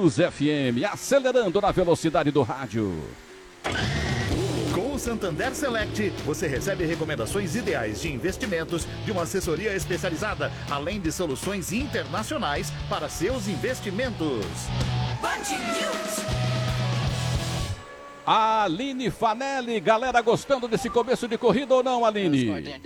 News FM, acelerando na velocidade do rádio. Com o Santander Select, você recebe recomendações ideais de investimentos de uma assessoria especializada, além de soluções internacionais para seus investimentos. Aline Fanelli, galera gostando desse começo de corrida ou não, Aline?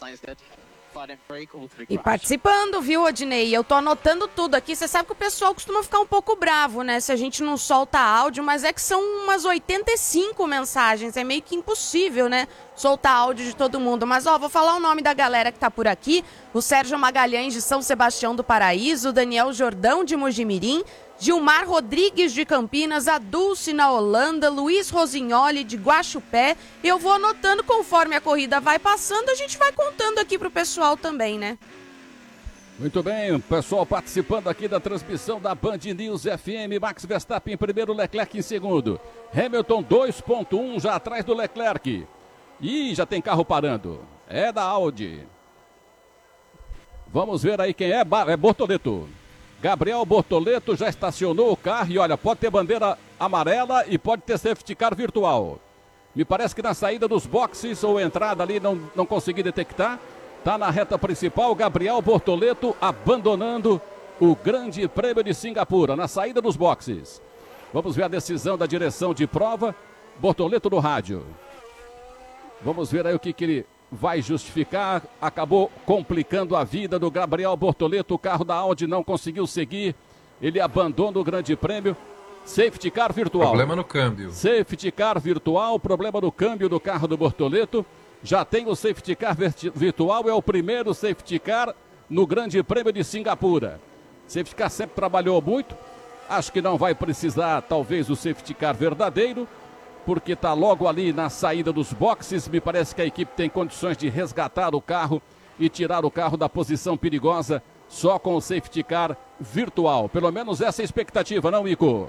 E participando, viu, Odinei? Eu tô anotando tudo aqui. Você sabe que o pessoal costuma ficar um pouco bravo, né? Se a gente não solta áudio, mas é que são umas 85 mensagens. É meio que impossível, né? Soltar áudio de todo mundo. Mas, ó, vou falar o nome da galera que tá por aqui. O Sérgio Magalhães, de São Sebastião do Paraíso. O Daniel Jordão, de Mojimirim. Gilmar Rodrigues, de Campinas. A Dulce, na Holanda. Luiz Rosignoli, de Guaxupé. Eu vou anotando conforme a corrida vai passando. A gente vai contando aqui pro pessoal também, né? Muito bem, o pessoal participando aqui da transmissão da Band News FM. Max Verstappen em primeiro, Leclerc em segundo. Hamilton 2.1 já atrás do Leclerc. Ih, já tem carro parando. É da Audi. Vamos ver aí quem é. É Bortoleto. Gabriel Bortoleto já estacionou o carro e olha, pode ter bandeira amarela e pode ter safety car virtual. Me parece que na saída dos boxes ou entrada ali não consegui detectar. Tá na reta principal, Gabriel Bortoleto abandonando o Grande Prêmio de Singapura, na saída dos boxes. Vamos ver a decisão da direção de prova. Bortoleto no rádio. Vamos ver aí o que ele vai justificar. Acabou complicando a vida do Gabriel Bortoleto. O carro da Audi não conseguiu seguir. Ele abandona o Grande Prêmio. Safety car virtual. Problema no câmbio. Safety car virtual, problema no câmbio do carro do Bortoleto. Já tem o safety car virtual, é o primeiro safety car no Grande Prêmio de Singapura. Safety car sempre trabalhou muito. Acho que não vai precisar, talvez, o safety car verdadeiro, porque está logo ali na saída dos boxes. Me parece que a equipe tem condições de resgatar o carro e tirar o carro da posição perigosa só com o safety car virtual. Pelo menos essa é a expectativa, não, Ico?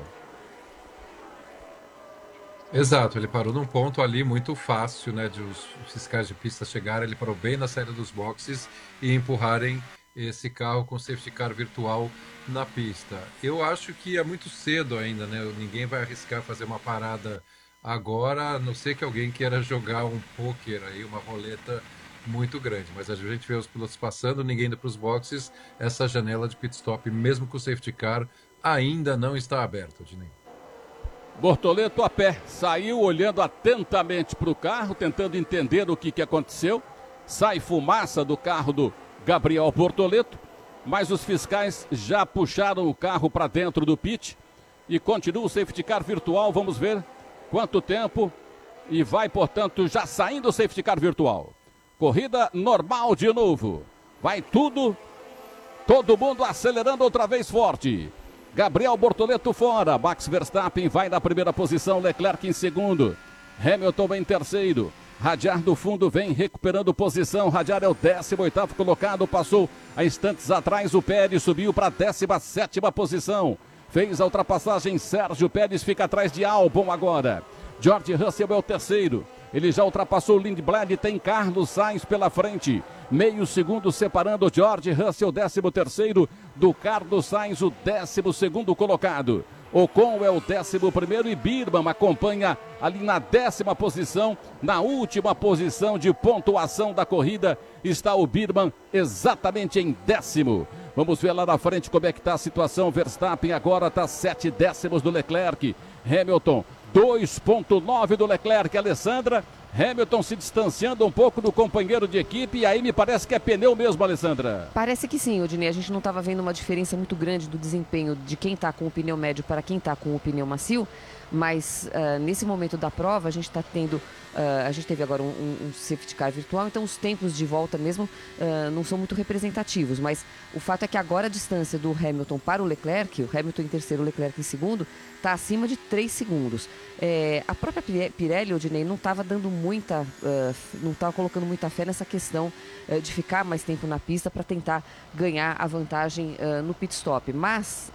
Exato, ele parou num ponto ali muito fácil, né, de os fiscais de pista chegarem, ele parou bem na saída dos boxes e empurrarem esse carro com safety car virtual na pista. Eu acho que é muito cedo ainda, né, ninguém vai arriscar fazer uma parada agora, a não ser que alguém queira jogar um poker aí, uma roleta muito grande, mas a gente vê os pilotos passando, ninguém indo para os boxes, essa janela de pit stop, mesmo com o safety car, ainda não está aberta, Dinei. Bortoleto a pé, saiu olhando atentamente para o carro, tentando entender o que aconteceu. Sai fumaça do carro do Gabriel Bortoleto, mas os fiscais já puxaram o carro para dentro do pit e continua o safety car virtual. Vamos ver quanto tempo e vai, portanto, já saindo o safety car virtual. Corrida normal de novo. Vai tudo, todo mundo acelerando outra vez forte. Gabriel Bortoleto fora, Max Verstappen vai na primeira posição, Leclerc em segundo, Hamilton em terceiro, Radiar do fundo vem recuperando posição, Radiar é o 18º colocado, passou a instantes atrás o Pérez, subiu para a 17ª posição, fez a ultrapassagem, Sérgio Pérez fica atrás de Albon agora, George Russell é o terceiro, ele já ultrapassou o Lindblad, tem Carlos Sainz pela frente, meio segundo separando o George Russell, 13º, do Carlos Sainz, o 12º colocado. Ocon é o 11º e Birman acompanha ali na 10ª posição. Na última posição de pontuação da corrida está o Birman exatamente em 10º. Vamos ver lá na frente como é que está a situação. Verstappen agora está 7 décimos do Leclerc. Hamilton 2.9 do Leclerc. Alessandra, Hamilton se distanciando um pouco do companheiro de equipe e aí me parece que é pneu mesmo, Alessandra. Parece que sim, Odinei. A gente não estava vendo uma diferença muito grande do desempenho de quem está com o pneu médio para quem está com o pneu macio, mas nesse momento da prova a gente está tendo, a gente teve agora um safety car virtual, então os tempos de volta mesmo não são muito representativos, mas o fato é que agora a distância do Hamilton para o Leclerc, o Hamilton em terceiro, o Leclerc em segundo, está acima de 3 segundos. A própria Pirelli, Odinei, não estava dando não estava colocando muita fé nessa questão de ficar mais tempo na pista para tentar ganhar a vantagem no pit stop. Mas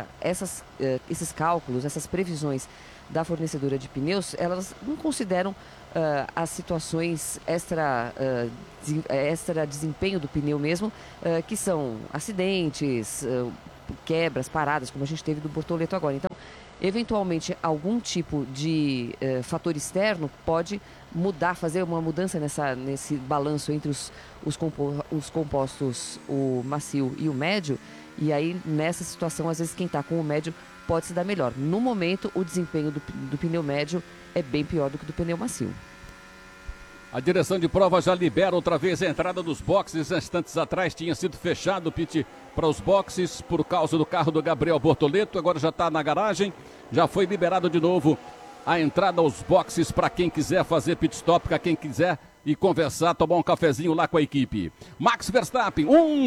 esses cálculos, essas previsões da fornecedora de pneus, elas não consideram as situações extra desempenho do pneu mesmo, que são acidentes, quebras, paradas, como a gente teve do Bortoleto agora. Então, Eventualmente, algum tipo de fator externo pode mudar, fazer uma mudança nesse balanço entre os compostos, o macio e o médio, e aí nessa situação, às vezes quem está com o médio pode se dar melhor. No momento, o desempenho do pneu médio é bem pior do que do pneu macio. A direção de prova já libera outra vez a entrada dos boxes. Instantes atrás tinha sido fechado o pit para os boxes por causa do carro do Gabriel Bortoleto. Agora já está na garagem. Já foi liberado de novo a entrada aos boxes para quem quiser fazer pit stop, para quem quiser ir conversar, tomar um cafezinho lá com a equipe. Max Verstappen,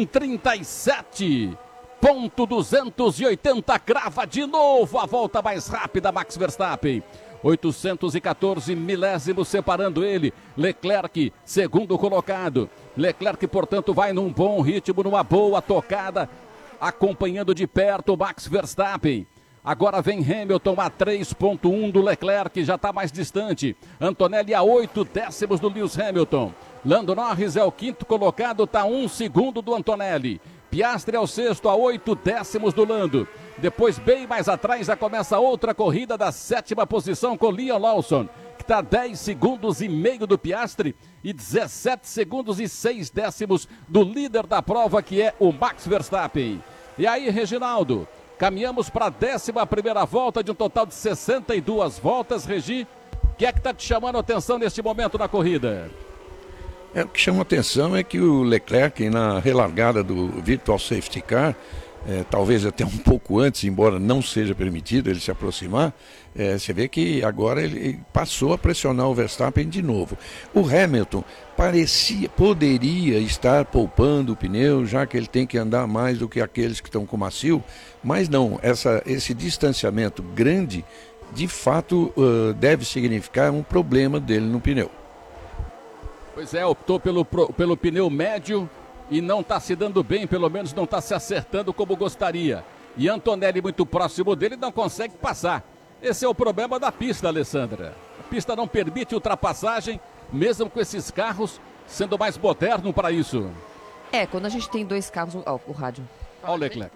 1:37.280, crava de novo a volta mais rápida, Max Verstappen. 814 milésimos separando ele. Leclerc, segundo colocado. Leclerc, portanto, vai num bom ritmo, numa boa tocada, acompanhando de perto o Max Verstappen. Agora vem Hamilton a 3.1 do Leclerc, já está mais distante. Antonelli a 8 décimos do Lewis Hamilton. Lando Norris é o quinto colocado, está 1 segundo do Antonelli. Piastri é o sexto a 8 décimos do Lando. Depois, bem mais atrás, já começa outra corrida da sétima posição com Liam Lawson, que está 10 segundos e meio do Piastri e 17 segundos e 6 décimos do líder da prova, que é o Max Verstappen. E aí, Reginaldo, caminhamos para a 11ª volta de um total de 62 voltas. Regi, o que é que está te chamando a atenção neste momento na corrida? O que chama a atenção é que o Leclerc, na relargada do Virtual Safety Car, talvez até um pouco antes, embora não seja permitido ele se aproximar, você vê que agora ele passou a pressionar o Verstappen de novo. O Hamilton poderia estar poupando o pneu, já que ele tem que andar mais do que aqueles que estão com macio, mas não, esse distanciamento grande, de fato, deve significar um problema dele no pneu. Pois é, optou pelo pneu médio e não está se dando bem, pelo menos não está se acertando como gostaria. E Antonelli, muito próximo dele, não consegue passar. Esse é o problema da pista, Alessandra. A pista não permite ultrapassagem, mesmo com esses carros sendo mais moderno para isso. Quando a gente tem dois carros... o rádio. Olha o Leclerc.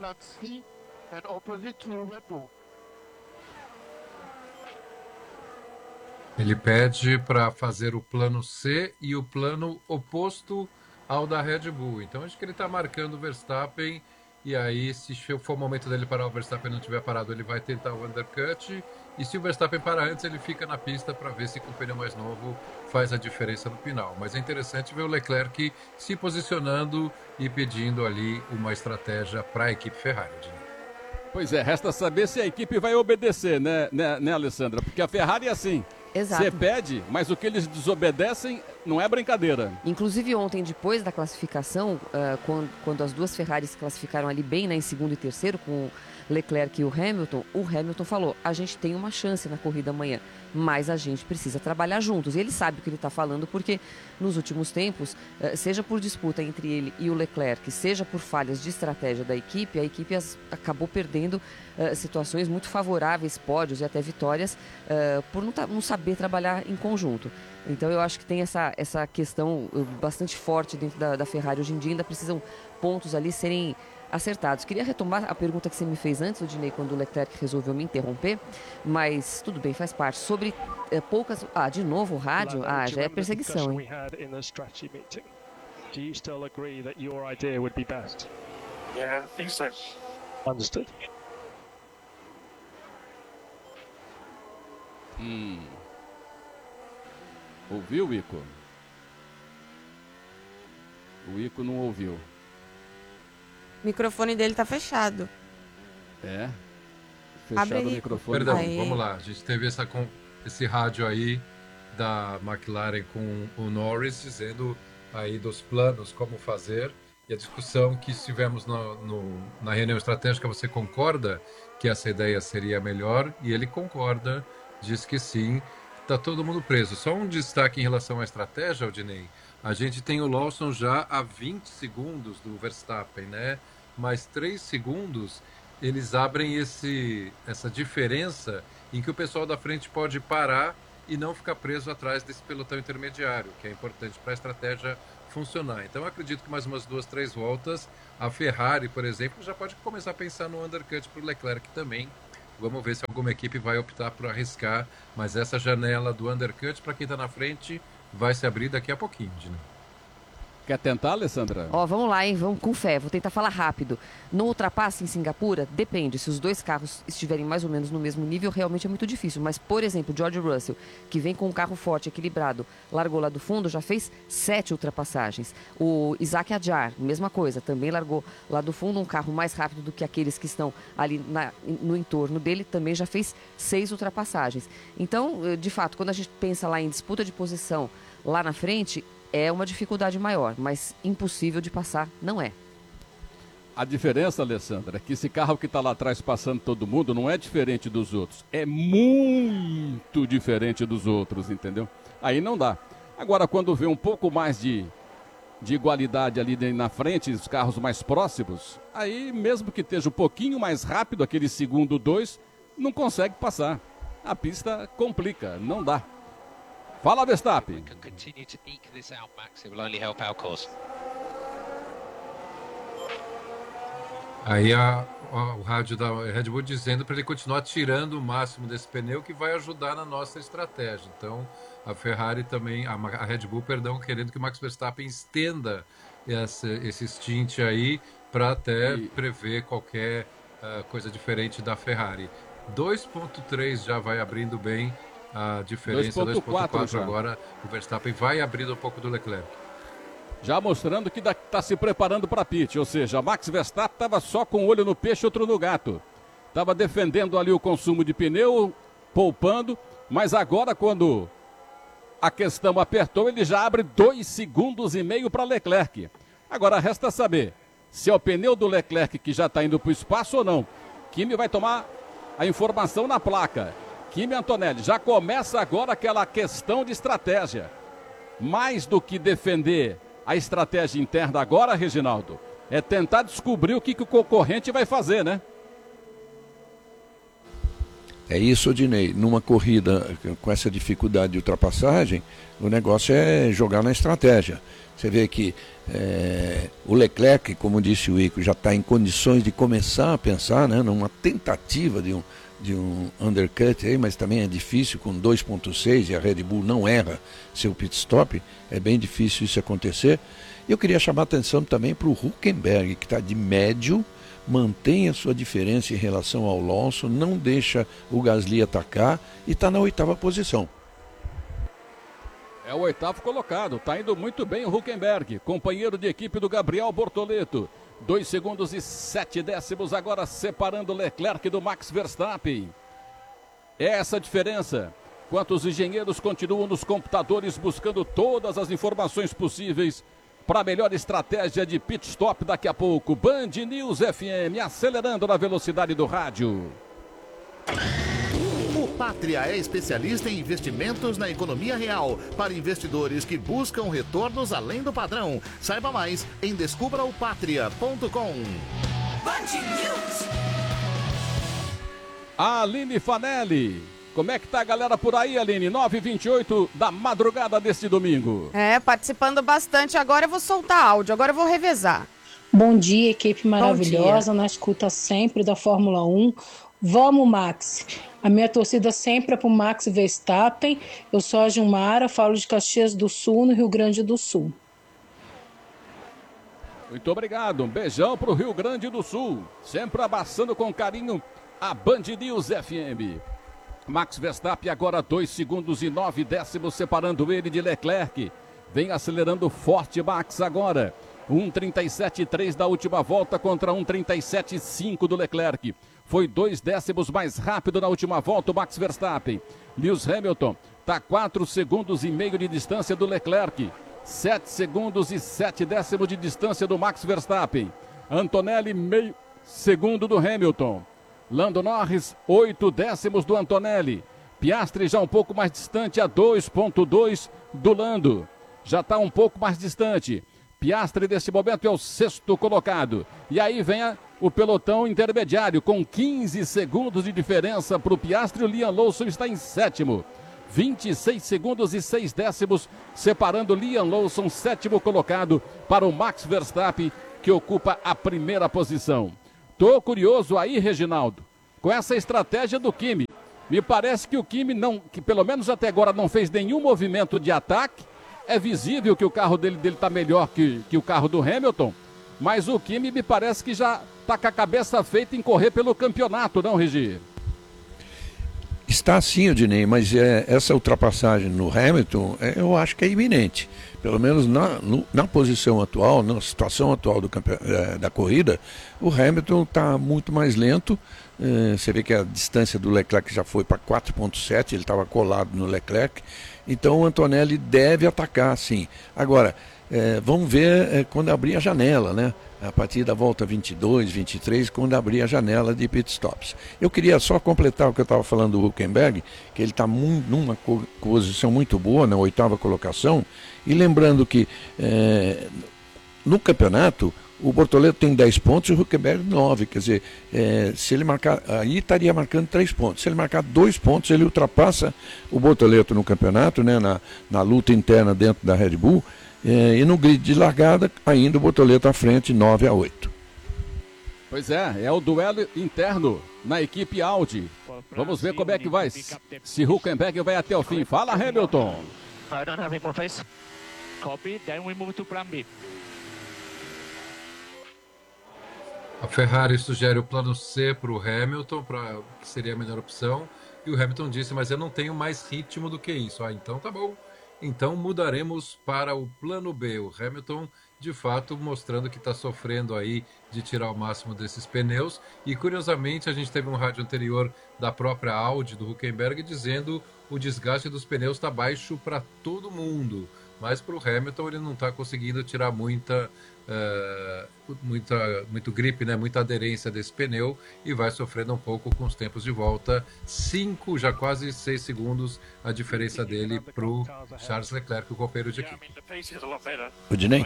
Ele pede para fazer o plano C e o plano oposto ao da Red Bull. Então acho que ele está marcando o Verstappen, e aí se for o momento dele parar, o Verstappen não tiver parado, ele vai tentar o undercut, e se o Verstappen parar antes, ele fica na pista para ver se com o pneu mais novo faz a diferença no final. Mas é interessante ver o Leclerc se posicionando e pedindo ali uma estratégia para a equipe Ferrari. Pois é, resta saber se a equipe vai obedecer, né, Alessandra? Porque a Ferrari é assim. Exato. Você pede, mas o que eles desobedecem não é brincadeira. Inclusive ontem, depois da classificação, quando as duas Ferraris classificaram ali bem, em segundo e terceiro, com o Leclerc e o Hamilton falou: a gente tem uma chance na corrida amanhã, mas a gente precisa trabalhar juntos. E ele sabe o que ele está falando, porque nos últimos tempos, seja por disputa entre ele e o Leclerc, seja por falhas de estratégia da equipe, a equipe acabou perdendo situações muito favoráveis, pódios e até vitórias, por não saber trabalhar em conjunto. Então eu acho que tem essa questão bastante forte dentro da Ferrari. Hoje em dia ainda precisam pontos ali serem acertados. Queria retomar a pergunta que você me fez antes, Odinei, quando o Leclerc resolveu me interromper, mas tudo bem, faz parte. Sobre poucas... de novo o rádio? Já é perseguição, hein? Do you still agree that your idea would be best? Yeah, I think so. Understood. Ouviu, Ico? O Ico não ouviu. O microfone dele tá fechado. Fechado o microfone. Perdão, Aí. vamos lá. A gente teve esse rádio aí da McLaren com o Norris dizendo aí dos planos, como fazer, e a discussão que estivemos na reunião estratégica. Você concorda que essa ideia seria melhor? E ele concorda, diz que sim. Está todo mundo preso. Só um destaque em relação à estratégia, Odinei. A gente tem o Lawson já a 20 segundos do Verstappen, né? Mais 3 segundos, eles abrem essa diferença em que o pessoal da frente pode parar e não ficar preso atrás desse pelotão intermediário, que é importante para a estratégia funcionar. Então eu acredito que mais umas 2, 3 voltas, a Ferrari, por exemplo, já pode começar a pensar no undercut para o Leclerc também, Vamos ver se alguma equipe vai optar por arriscar, mas essa janela do undercut, para quem está na frente, vai se abrir daqui a pouquinho, Dina. Quer tentar, Alessandra? Vamos lá, hein? Vamos com fé. Vou tentar falar rápido. No ultrapasse em Singapura, depende. Se os dois carros estiverem mais ou menos no mesmo nível, realmente é muito difícil. Mas, por exemplo, George Russell, que vem com um carro forte, equilibrado, largou lá do fundo, já fez 7 ultrapassagens. O Isaac Adjar, mesma coisa, também largou lá do fundo, um carro mais rápido do que aqueles que estão ali no entorno dele, também já fez 6 ultrapassagens. Então, de fato, quando a gente pensa lá em disputa de posição lá na frente, é uma dificuldade maior, mas impossível de passar não é. A diferença, Alessandra, é que esse carro que está lá atrás passando todo mundo não é diferente dos outros. É muito diferente dos outros, entendeu? Aí não dá. Agora, quando vê um pouco mais de igualdade ali na frente, os carros mais próximos, aí mesmo que esteja um pouquinho mais rápido, aquele segundo 2, não consegue passar. A pista complica, não dá. Fala, Verstappen. Aí o rádio da Red Bull dizendo para ele continuar tirando o máximo desse pneu, que vai ajudar na nossa estratégia. Então a Ferrari também, a Red Bull, querendo que o Max Verstappen estenda esse stint aí para até prever qualquer coisa diferente da Ferrari. 2.3 já vai abrindo bem a diferença, 2.4 agora o Verstappen vai abrindo um pouco do Leclerc. Já mostrando que está se preparando para pit, ou seja, Max Verstappen estava só com um olho no peixe e outro no gato. Estava defendendo ali o consumo de pneu, poupando, mas agora quando a questão apertou, ele já abre 2,5 segundos para Leclerc. Agora resta saber se é o pneu do Leclerc que já está indo para o espaço ou não. Kimi vai tomar a informação na placa. Kimi Antonelli, já começa agora aquela questão de estratégia. Mais do que defender a estratégia interna agora, Reginaldo, é tentar descobrir o que o concorrente vai fazer, né? É isso, Odinei. Numa corrida com essa dificuldade de ultrapassagem, o negócio é jogar na estratégia. Você vê que o Leclerc, como disse o Ico, já está em condições de começar a pensar, né, numa tentativa de um undercut aí, mas também é difícil com 2.6 e a Red Bull não erra seu pit stop, é bem difícil isso acontecer. E eu queria chamar a atenção também para o Hülkenberg, que está de médio, mantém a sua diferença em relação ao Alonso, não deixa o Gasly atacar e está na 8ª posição. É o 8º colocado, está indo muito bem o Hülkenberg, companheiro de equipe do Gabriel Bortoleto. 2 segundos e 7 décimos agora separando Leclerc do Max Verstappen. É essa a diferença. Enquanto os engenheiros continuam nos computadores buscando todas as informações possíveis para a melhor estratégia de pit stop daqui a pouco. Band News FM, acelerando na velocidade do rádio. O Pátria é especialista em investimentos na economia real para investidores que buscam retornos além do padrão. Saiba mais em descubraopatria.com. Aline Fanelli. Como é que tá a galera por aí, Aline? 9h28 da madrugada deste domingo. Participando bastante. Agora eu vou soltar áudio, agora eu vou revezar. Bom dia, equipe maravilhosa, na escuta sempre da Fórmula 1. Vamos, Max. A minha torcida sempre é pro Max Verstappen. Eu sou a Gilmara, falo de Caxias do Sul, no Rio Grande do Sul. Muito obrigado. Um beijão pro Rio Grande do Sul. Sempre abraçando com carinho a Band News FM. Max Verstappen agora 2 segundos e 9 décimos separando ele de Leclerc. Vem acelerando forte Max agora. 1,37,3 da última volta contra 1,37,5 do Leclerc. Foi 2 décimos mais rápido na última volta o Max Verstappen. Lewis Hamilton está 4 segundos e meio de distância do Leclerc. 7 segundos e 7 décimos de distância do Max Verstappen. Antonelli, meio segundo do Hamilton. Lando Norris, 8 décimos do Antonelli. Piastri já um pouco mais distante, a 2,2 do Lando. Já está um pouco mais distante. Piastri, nesse momento, é o 6º colocado. E aí vem o pelotão intermediário, com 15 segundos de diferença para o Piastri. O Liam Lawson está em 7º. 26 segundos e 6 décimos, separando Liam Lawson, 7º colocado, para o Max Verstappen, que ocupa a 1ª posição. Tô curioso aí, Reginaldo, com essa estratégia do Kimi. Me parece que o Kimi, que pelo menos até agora não fez nenhum movimento de ataque. É visível que o carro dele está melhor que o carro do Hamilton, mas o Kimi me parece que já está com a cabeça feita em correr pelo campeonato, não, Regi? Está sim, Odinei, mas essa ultrapassagem no Hamilton, eu acho que é iminente. Pelo menos na posição atual, na situação atual da corrida, o Hamilton está muito mais lento. Você vê que a distância do Leclerc já foi para 4,7, ele estava colado no Leclerc. Então o Antonelli deve atacar, sim. Agora, vamos ver quando abrir a janela, né? A partir da volta 22, 23, quando abrir a janela de pitstops. Eu queria só completar o que eu estava falando do Hülkenberg, que ele está numa posição muito boa, na 8ª colocação, e lembrando que no campeonato o Bortoleto tem 10 pontos e o Hülkenberg 9, quer dizer, se ele marcar, aí estaria marcando 3 pontos. Se ele marcar 2 pontos, ele ultrapassa o Bortoleto no campeonato, né, na luta interna dentro da Red Bull. E no grid de largada, ainda o Bortoleto à frente, 9-8. Pois é o duelo interno na equipe Audi. Vamos ver como é que vai, se Hülkenberg vai até o fim. Fala, Hamilton. I don't have any more face. Copy, then we move to plan B. A Ferrari sugere o plano C para o Hamilton, que seria a melhor opção. E o Hamilton disse, mas eu não tenho mais ritmo do que isso. Então tá bom. Então mudaremos para o plano B. O Hamilton, de fato, mostrando que está sofrendo aí de tirar o máximo desses pneus. E curiosamente, a gente teve um rádio anterior da própria Audi, do Hülkenberg, dizendo o desgaste dos pneus está baixo para todo mundo. Mas para o Hamilton ele não está conseguindo tirar muito grip, né? Muita aderência desse pneu e vai sofrendo um pouco com os tempos de volta. 5, já quase 6 segundos a diferença dele para o Charles Leclerc, o companheiro de equipe. Odinei?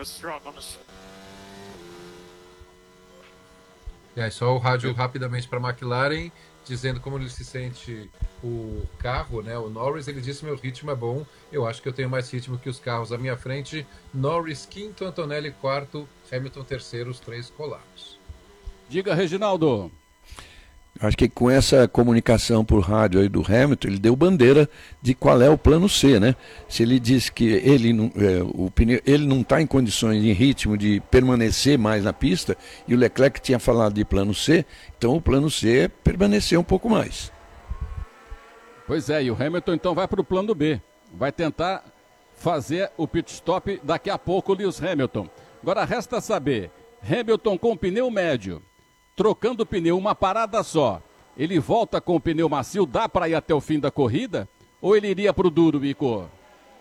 E aí, só o rádio rapidamente para a McLaren, dizendo como ele se sente o carro, né? O Norris, ele disse, meu ritmo é bom, eu acho que eu tenho mais ritmo que os carros à minha frente. Norris quinto, Antonelli quarto, Hamilton terceiro, os 3 colados. Diga, Reginaldo. Acho que com essa comunicação por rádio aí do Hamilton, ele deu bandeira de qual é o plano C, né? Se ele diz que ele não está em condições, em ritmo de permanecer mais na pista, e o Leclerc tinha falado de plano C, então o plano C é permanecer um pouco mais. Pois é, e o Hamilton então vai para o plano B. Vai tentar fazer o pit stop daqui a pouco, Lewis Hamilton. Agora resta saber, Hamilton com pneu médio, trocando o pneu uma parada só, ele volta com o pneu macio, dá para ir até o fim da corrida? Ou ele iria para o duro, Ico?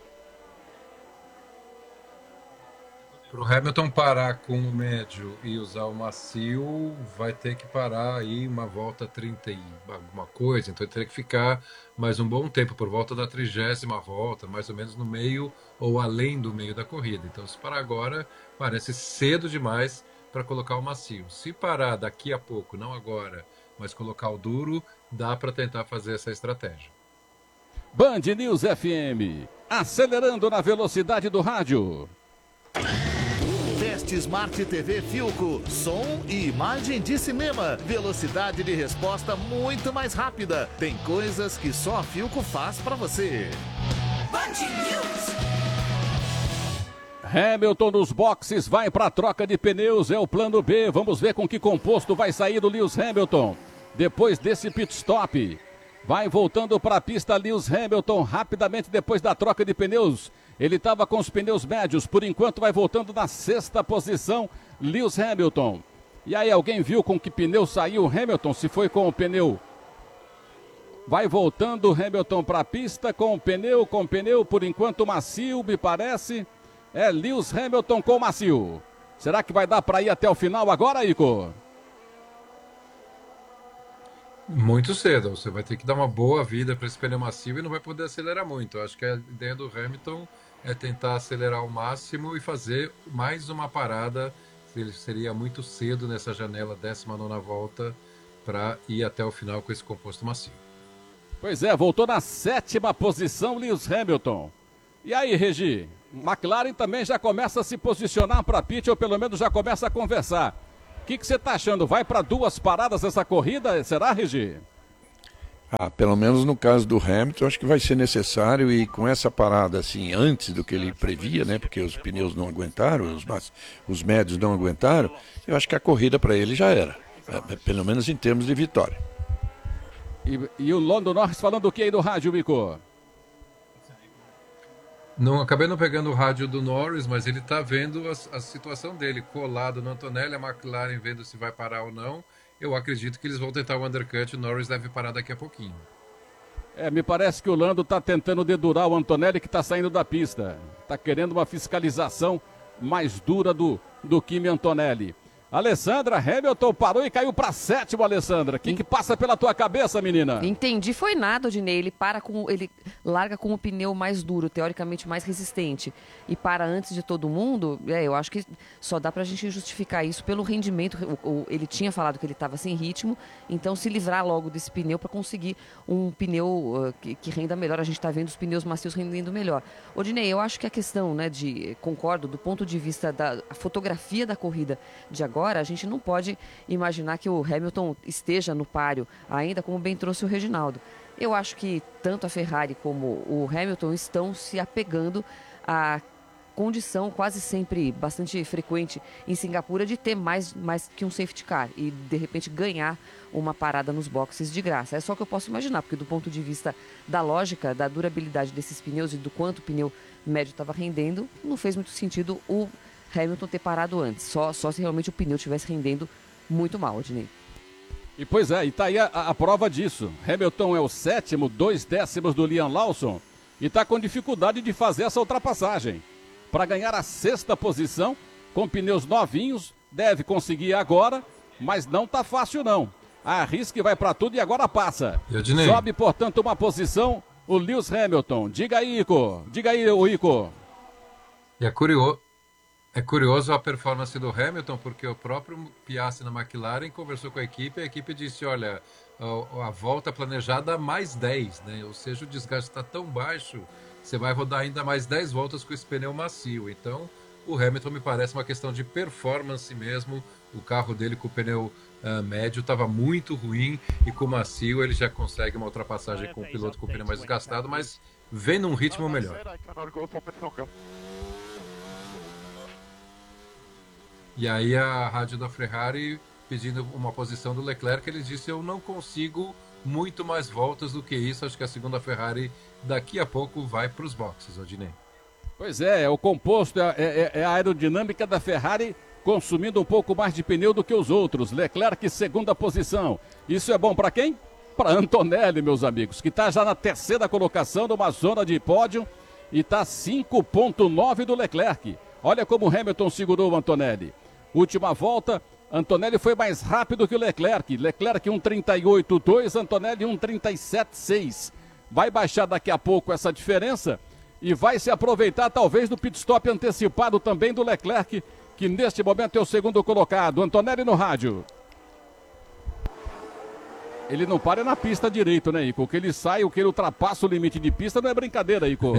Para o Hamilton parar com o médio e usar o macio, vai ter que parar aí uma volta 30 e alguma coisa, então ele teria que ficar mais um bom tempo, por volta da 30ª volta, mais ou menos no meio ou além do meio da corrida. Então se parar agora, parece cedo demais para colocar o macio. Se parar daqui a pouco, não agora, mas colocar o duro, dá para tentar fazer essa estratégia. Band News FM, acelerando na velocidade do rádio. Teste Smart TV Philco, som e imagem de cinema, velocidade de resposta muito mais rápida. Tem coisas que só a Philco faz para você. Band News. Hamilton nos boxes, vai para a troca de pneus, é o plano B. Vamos ver com que composto vai sair o Lewis Hamilton depois desse pit stop. Vai voltando para a pista Lewis Hamilton rapidamente depois da troca de pneus. Ele estava com os pneus médios, por enquanto vai voltando na 6ª posição Lewis Hamilton. E aí, alguém viu com que pneu saiu o Hamilton? Se foi com o pneu? Vai voltando Hamilton para a pista com o pneu, por enquanto macio, me parece. É Lewis Hamilton com macio. Será que vai dar para ir até o final agora, Ico? Muito cedo. Você vai ter que dar uma boa vida para esse pneu macio e não vai poder acelerar muito. Eu acho que a ideia do Hamilton é tentar acelerar ao máximo e fazer mais uma parada. Seria muito cedo nessa janela, 19ª volta, para ir até o final com esse composto macio. Pois é, voltou na 7ª posição Lewis Hamilton. E aí, Regi? McLaren também já começa a se posicionar para pit, ou pelo menos já começa a conversar. que você está achando? Vai para 2 paradas essa corrida? Será, Regi? Pelo menos no caso do Hamilton, acho que vai ser necessário, e com essa parada assim, antes do que ele previa, né, porque os pneus não aguentaram, os médios não aguentaram, eu acho que a corrida para ele já era, pelo menos em termos de vitória. E o Lando Norris falando o que aí do rádio, Mico? Não, acabei não pegando o rádio do Norris, mas ele está vendo a situação dele, colado no Antonelli, a McLaren vendo se vai parar ou não. Eu acredito que eles vão tentar o undercut, o Norris deve parar daqui a pouquinho. Me parece que o Lando está tentando dedurar o Antonelli, que está saindo da pista. Está querendo uma fiscalização mais dura do Kimi Antonelli. Alessandra, Hamilton parou e caiu para 7º, Alessandra. O que passa pela tua cabeça, menina? Entendi, foi nada, Odinei. Ele larga com o pneu mais duro, teoricamente mais resistente, e para antes de todo mundo. Eu acho que só dá pra gente justificar isso pelo rendimento. Ele tinha falado que ele estava sem ritmo, então se livrar logo desse pneu para conseguir um pneu que renda melhor. A gente está vendo os pneus macios rendendo melhor. Odinei, eu acho que a questão, né, concordo, do ponto de vista da fotografia da corrida de agora, a gente não pode imaginar que o Hamilton esteja no páreo ainda, como bem trouxe o Reginaldo. Eu acho que tanto a Ferrari como o Hamilton estão se apegando à condição quase sempre bastante frequente em Singapura de ter mais que um safety car e de repente ganhar uma parada nos boxes de graça. É só que eu posso imaginar, porque do ponto de vista da lógica, da durabilidade desses pneus e do quanto o pneu médio estava rendendo, não fez muito sentido o Hamilton ter parado antes, só se realmente o pneu estivesse rendendo muito mal, Odinei. E pois é, e tá aí a prova disso. Hamilton é o 7º, 2 décimos do Liam Lawson, e tá com dificuldade de fazer essa ultrapassagem. Para ganhar a 6ª posição, com pneus novinhos, deve conseguir agora, mas não tá fácil não. Arrisca e vai para tudo e agora passa. Sobe, portanto, uma posição o Lewis Hamilton. Diga aí, Ico. Diga aí, o Ico. E é curioso a performance do Hamilton, porque o próprio Piastri na McLaren conversou com a equipe disse, olha, a volta planejada mais 10, né? Ou seja, o desgaste está tão baixo, você vai rodar ainda mais 10 voltas com esse pneu macio. Então, o Hamilton me parece uma questão de performance mesmo. O carro dele com o pneu médio estava muito ruim, e com o macio ele já consegue uma ultrapassagem com o piloto com o pneu mais desgastado, mas vem num ritmo melhor. E aí a rádio da Ferrari pedindo uma posição do Leclerc, ele disse, eu não consigo muito mais voltas do que isso, acho que a segunda Ferrari daqui a pouco vai para os boxes, Odinei. Pois é, o composto, é a aerodinâmica da Ferrari consumindo um pouco mais de pneu do que os outros. Leclerc, 2ª posição. Isso é bom para quem? Para Antonelli, meus amigos, que está já na 3ª colocação, numa zona de pódio, e está 5,9 do Leclerc. Olha como o Hamilton segurou o Antonelli. Última volta, Antonelli foi mais rápido que o Leclerc. Leclerc 1,38,2, Antonelli 1,37,6. Vai baixar daqui a pouco essa diferença e vai se aproveitar talvez do pit stop antecipado também do Leclerc, que neste momento é o 2º colocado. Antonelli no rádio. Ele não para na pista direito, né, Ico? O que ele sai, o que ele ultrapassa o limite de pista não é brincadeira, Ico.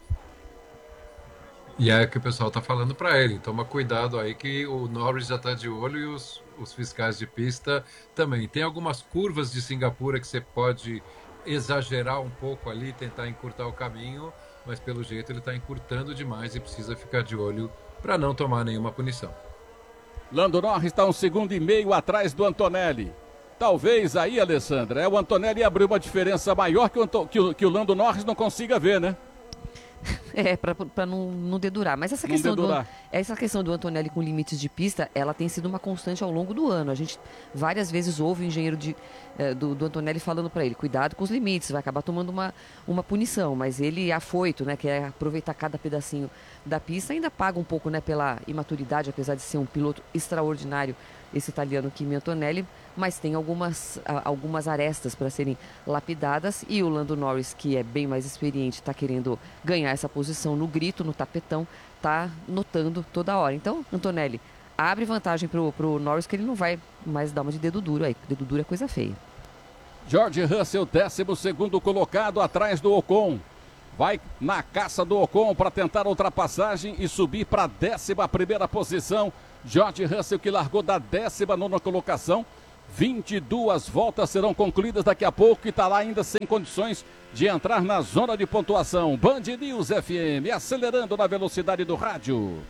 E é que o pessoal tá falando para ele, toma cuidado aí que o Norris já tá de olho e os fiscais de pista também. Tem algumas curvas de Singapura que você pode exagerar um pouco ali, tentar encurtar o caminho, mas pelo jeito ele tá encurtando demais e precisa ficar de olho para não tomar nenhuma punição. Lando Norris está 1,5 segundos atrás do Antonelli. Talvez aí, Alessandra, o Antonelli abriu uma diferença maior que o Lando Norris não consiga ver, né? Para não dedurar. Mas essa questão do Antonelli com limites de pista, ela tem sido uma constante ao longo do ano. A gente várias vezes ouve o engenheiro do Antonelli falando para ele, cuidado com os limites, vai acabar tomando uma punição. Mas ele, afoito, né, quer aproveitar cada pedacinho da pista, ainda paga um pouco, né, pela imaturidade, apesar de ser um piloto extraordinário, esse italiano Kimi Antonelli, mas tem algumas arestas para serem lapidadas, e o Lando Norris, que é bem mais experiente, está querendo ganhar essa posição no grito, no tapetão, está notando toda hora. Então, Antonelli, abre vantagem pro Norris, que ele não vai mais dar uma de dedo duro aí. Dedo duro é coisa feia. George Russell, 12º colocado atrás do Ocon. Vai na caça do Ocon para tentar a ultrapassagem e subir para a 11ª posição George Russell, que largou da 19ª colocação. 22 voltas serão concluídas daqui a pouco e está lá ainda sem condições de entrar na zona de pontuação. Band News FM, acelerando na velocidade do rádio.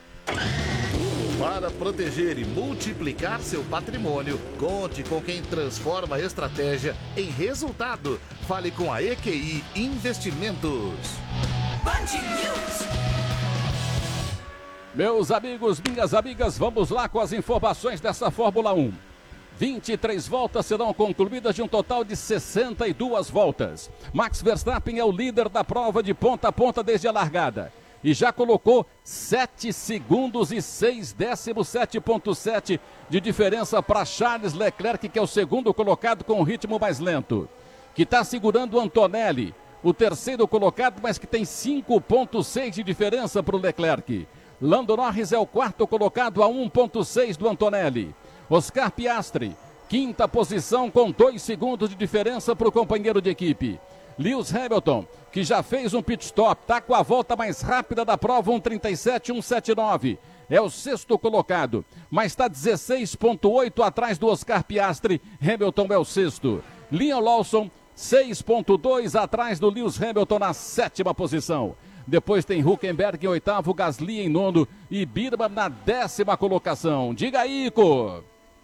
Para proteger e multiplicar seu patrimônio, conte com quem transforma a estratégia em resultado. Fale com a EQI Investimentos. Band News. Meus amigos, minhas amigas, vamos lá com as informações dessa Fórmula 1. 23 voltas serão concluídas de um total de 62 voltas. Max Verstappen é o líder da prova de ponta a ponta desde a largada. E já colocou 7 segundos e 6 décimos, 7,7 de diferença para Charles Leclerc, que é o segundo colocado com um ritmo mais lento. Que está segurando o Antonelli, o terceiro colocado, mas que tem 5,6 de diferença para o Leclerc. Lando Norris é o quarto colocado a 1,6 do Antonelli. Oscar Piastri, quinta posição com 2 segundos de diferença para o companheiro de equipe. Lewis Hamilton, que já fez um pit stop, está com a volta mais rápida da prova, 1,37,179. É o sexto colocado, mas está 16,8 atrás do Oscar Piastri. Hamilton é o sexto. Liam Lawson, 6,2 atrás do Lewis Hamilton na sétima posição. Depois tem Hülkenberg em oitavo, Gasly em nono e Birman na 10ª colocação. Diga aí, Ico.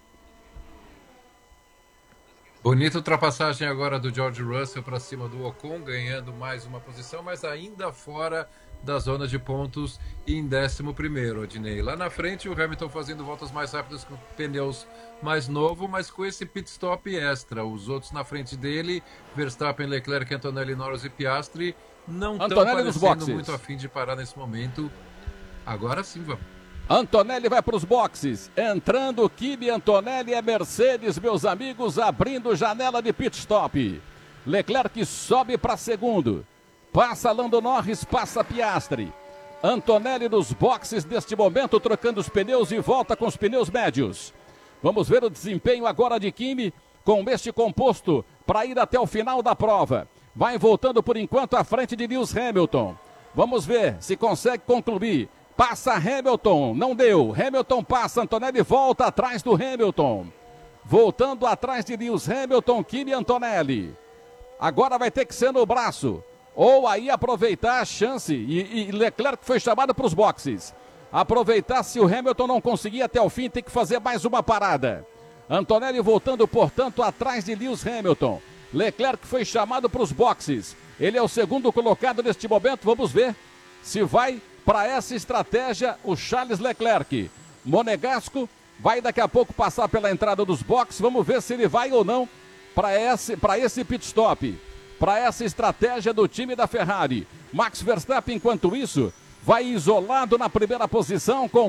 Bonita ultrapassagem agora do George Russell para cima do Ocon, ganhando mais uma posição, mas ainda fora da zona de pontos em 11º, Odinei. Lá na frente, o Hamilton fazendo voltas mais rápidas com pneus mais novo, mas com esse pit stop extra. Os outros na frente dele, Verstappen, Leclerc, Antonelli, Norris e Piastri, não estão parecendo muito a fim de parar nesse momento. Agora sim, vamos. Antonelli vai para os boxes, entrando Kimi Antonelli, é Mercedes, meus amigos, abrindo janela de pit stop. Leclerc sobe para segundo, passa Lando Norris, passa Piastri. Antonelli nos boxes neste momento, trocando os pneus e volta com os pneus médios. Vamos ver o desempenho agora de Kimi com este composto para ir até o final da prova. Vai voltando por enquanto à frente de Lewis Hamilton. Vamos ver se consegue concluir. Passa Hamilton, não deu. Hamilton passa, Antonelli volta atrás do Hamilton. Voltando atrás de Lewis Hamilton, Kimi Antonelli. Agora vai ter que ser no braço. Ou aí aproveitar a chance. E Leclerc foi chamado para os boxes. Aproveitar, se o Hamilton não conseguir até o fim, tem que fazer mais uma parada. Antonelli voltando, portanto, atrás de Lewis Hamilton. Leclerc foi chamado para os boxes. Ele é o segundo colocado neste momento. Vamos ver se vai para essa estratégia o Charles Leclerc. Monegasco vai daqui a pouco passar pela entrada dos boxes. Vamos ver se ele vai ou não para esse pit stop, para essa estratégia do time da Ferrari. Max Verstappen, enquanto isso, vai isolado na primeira posição com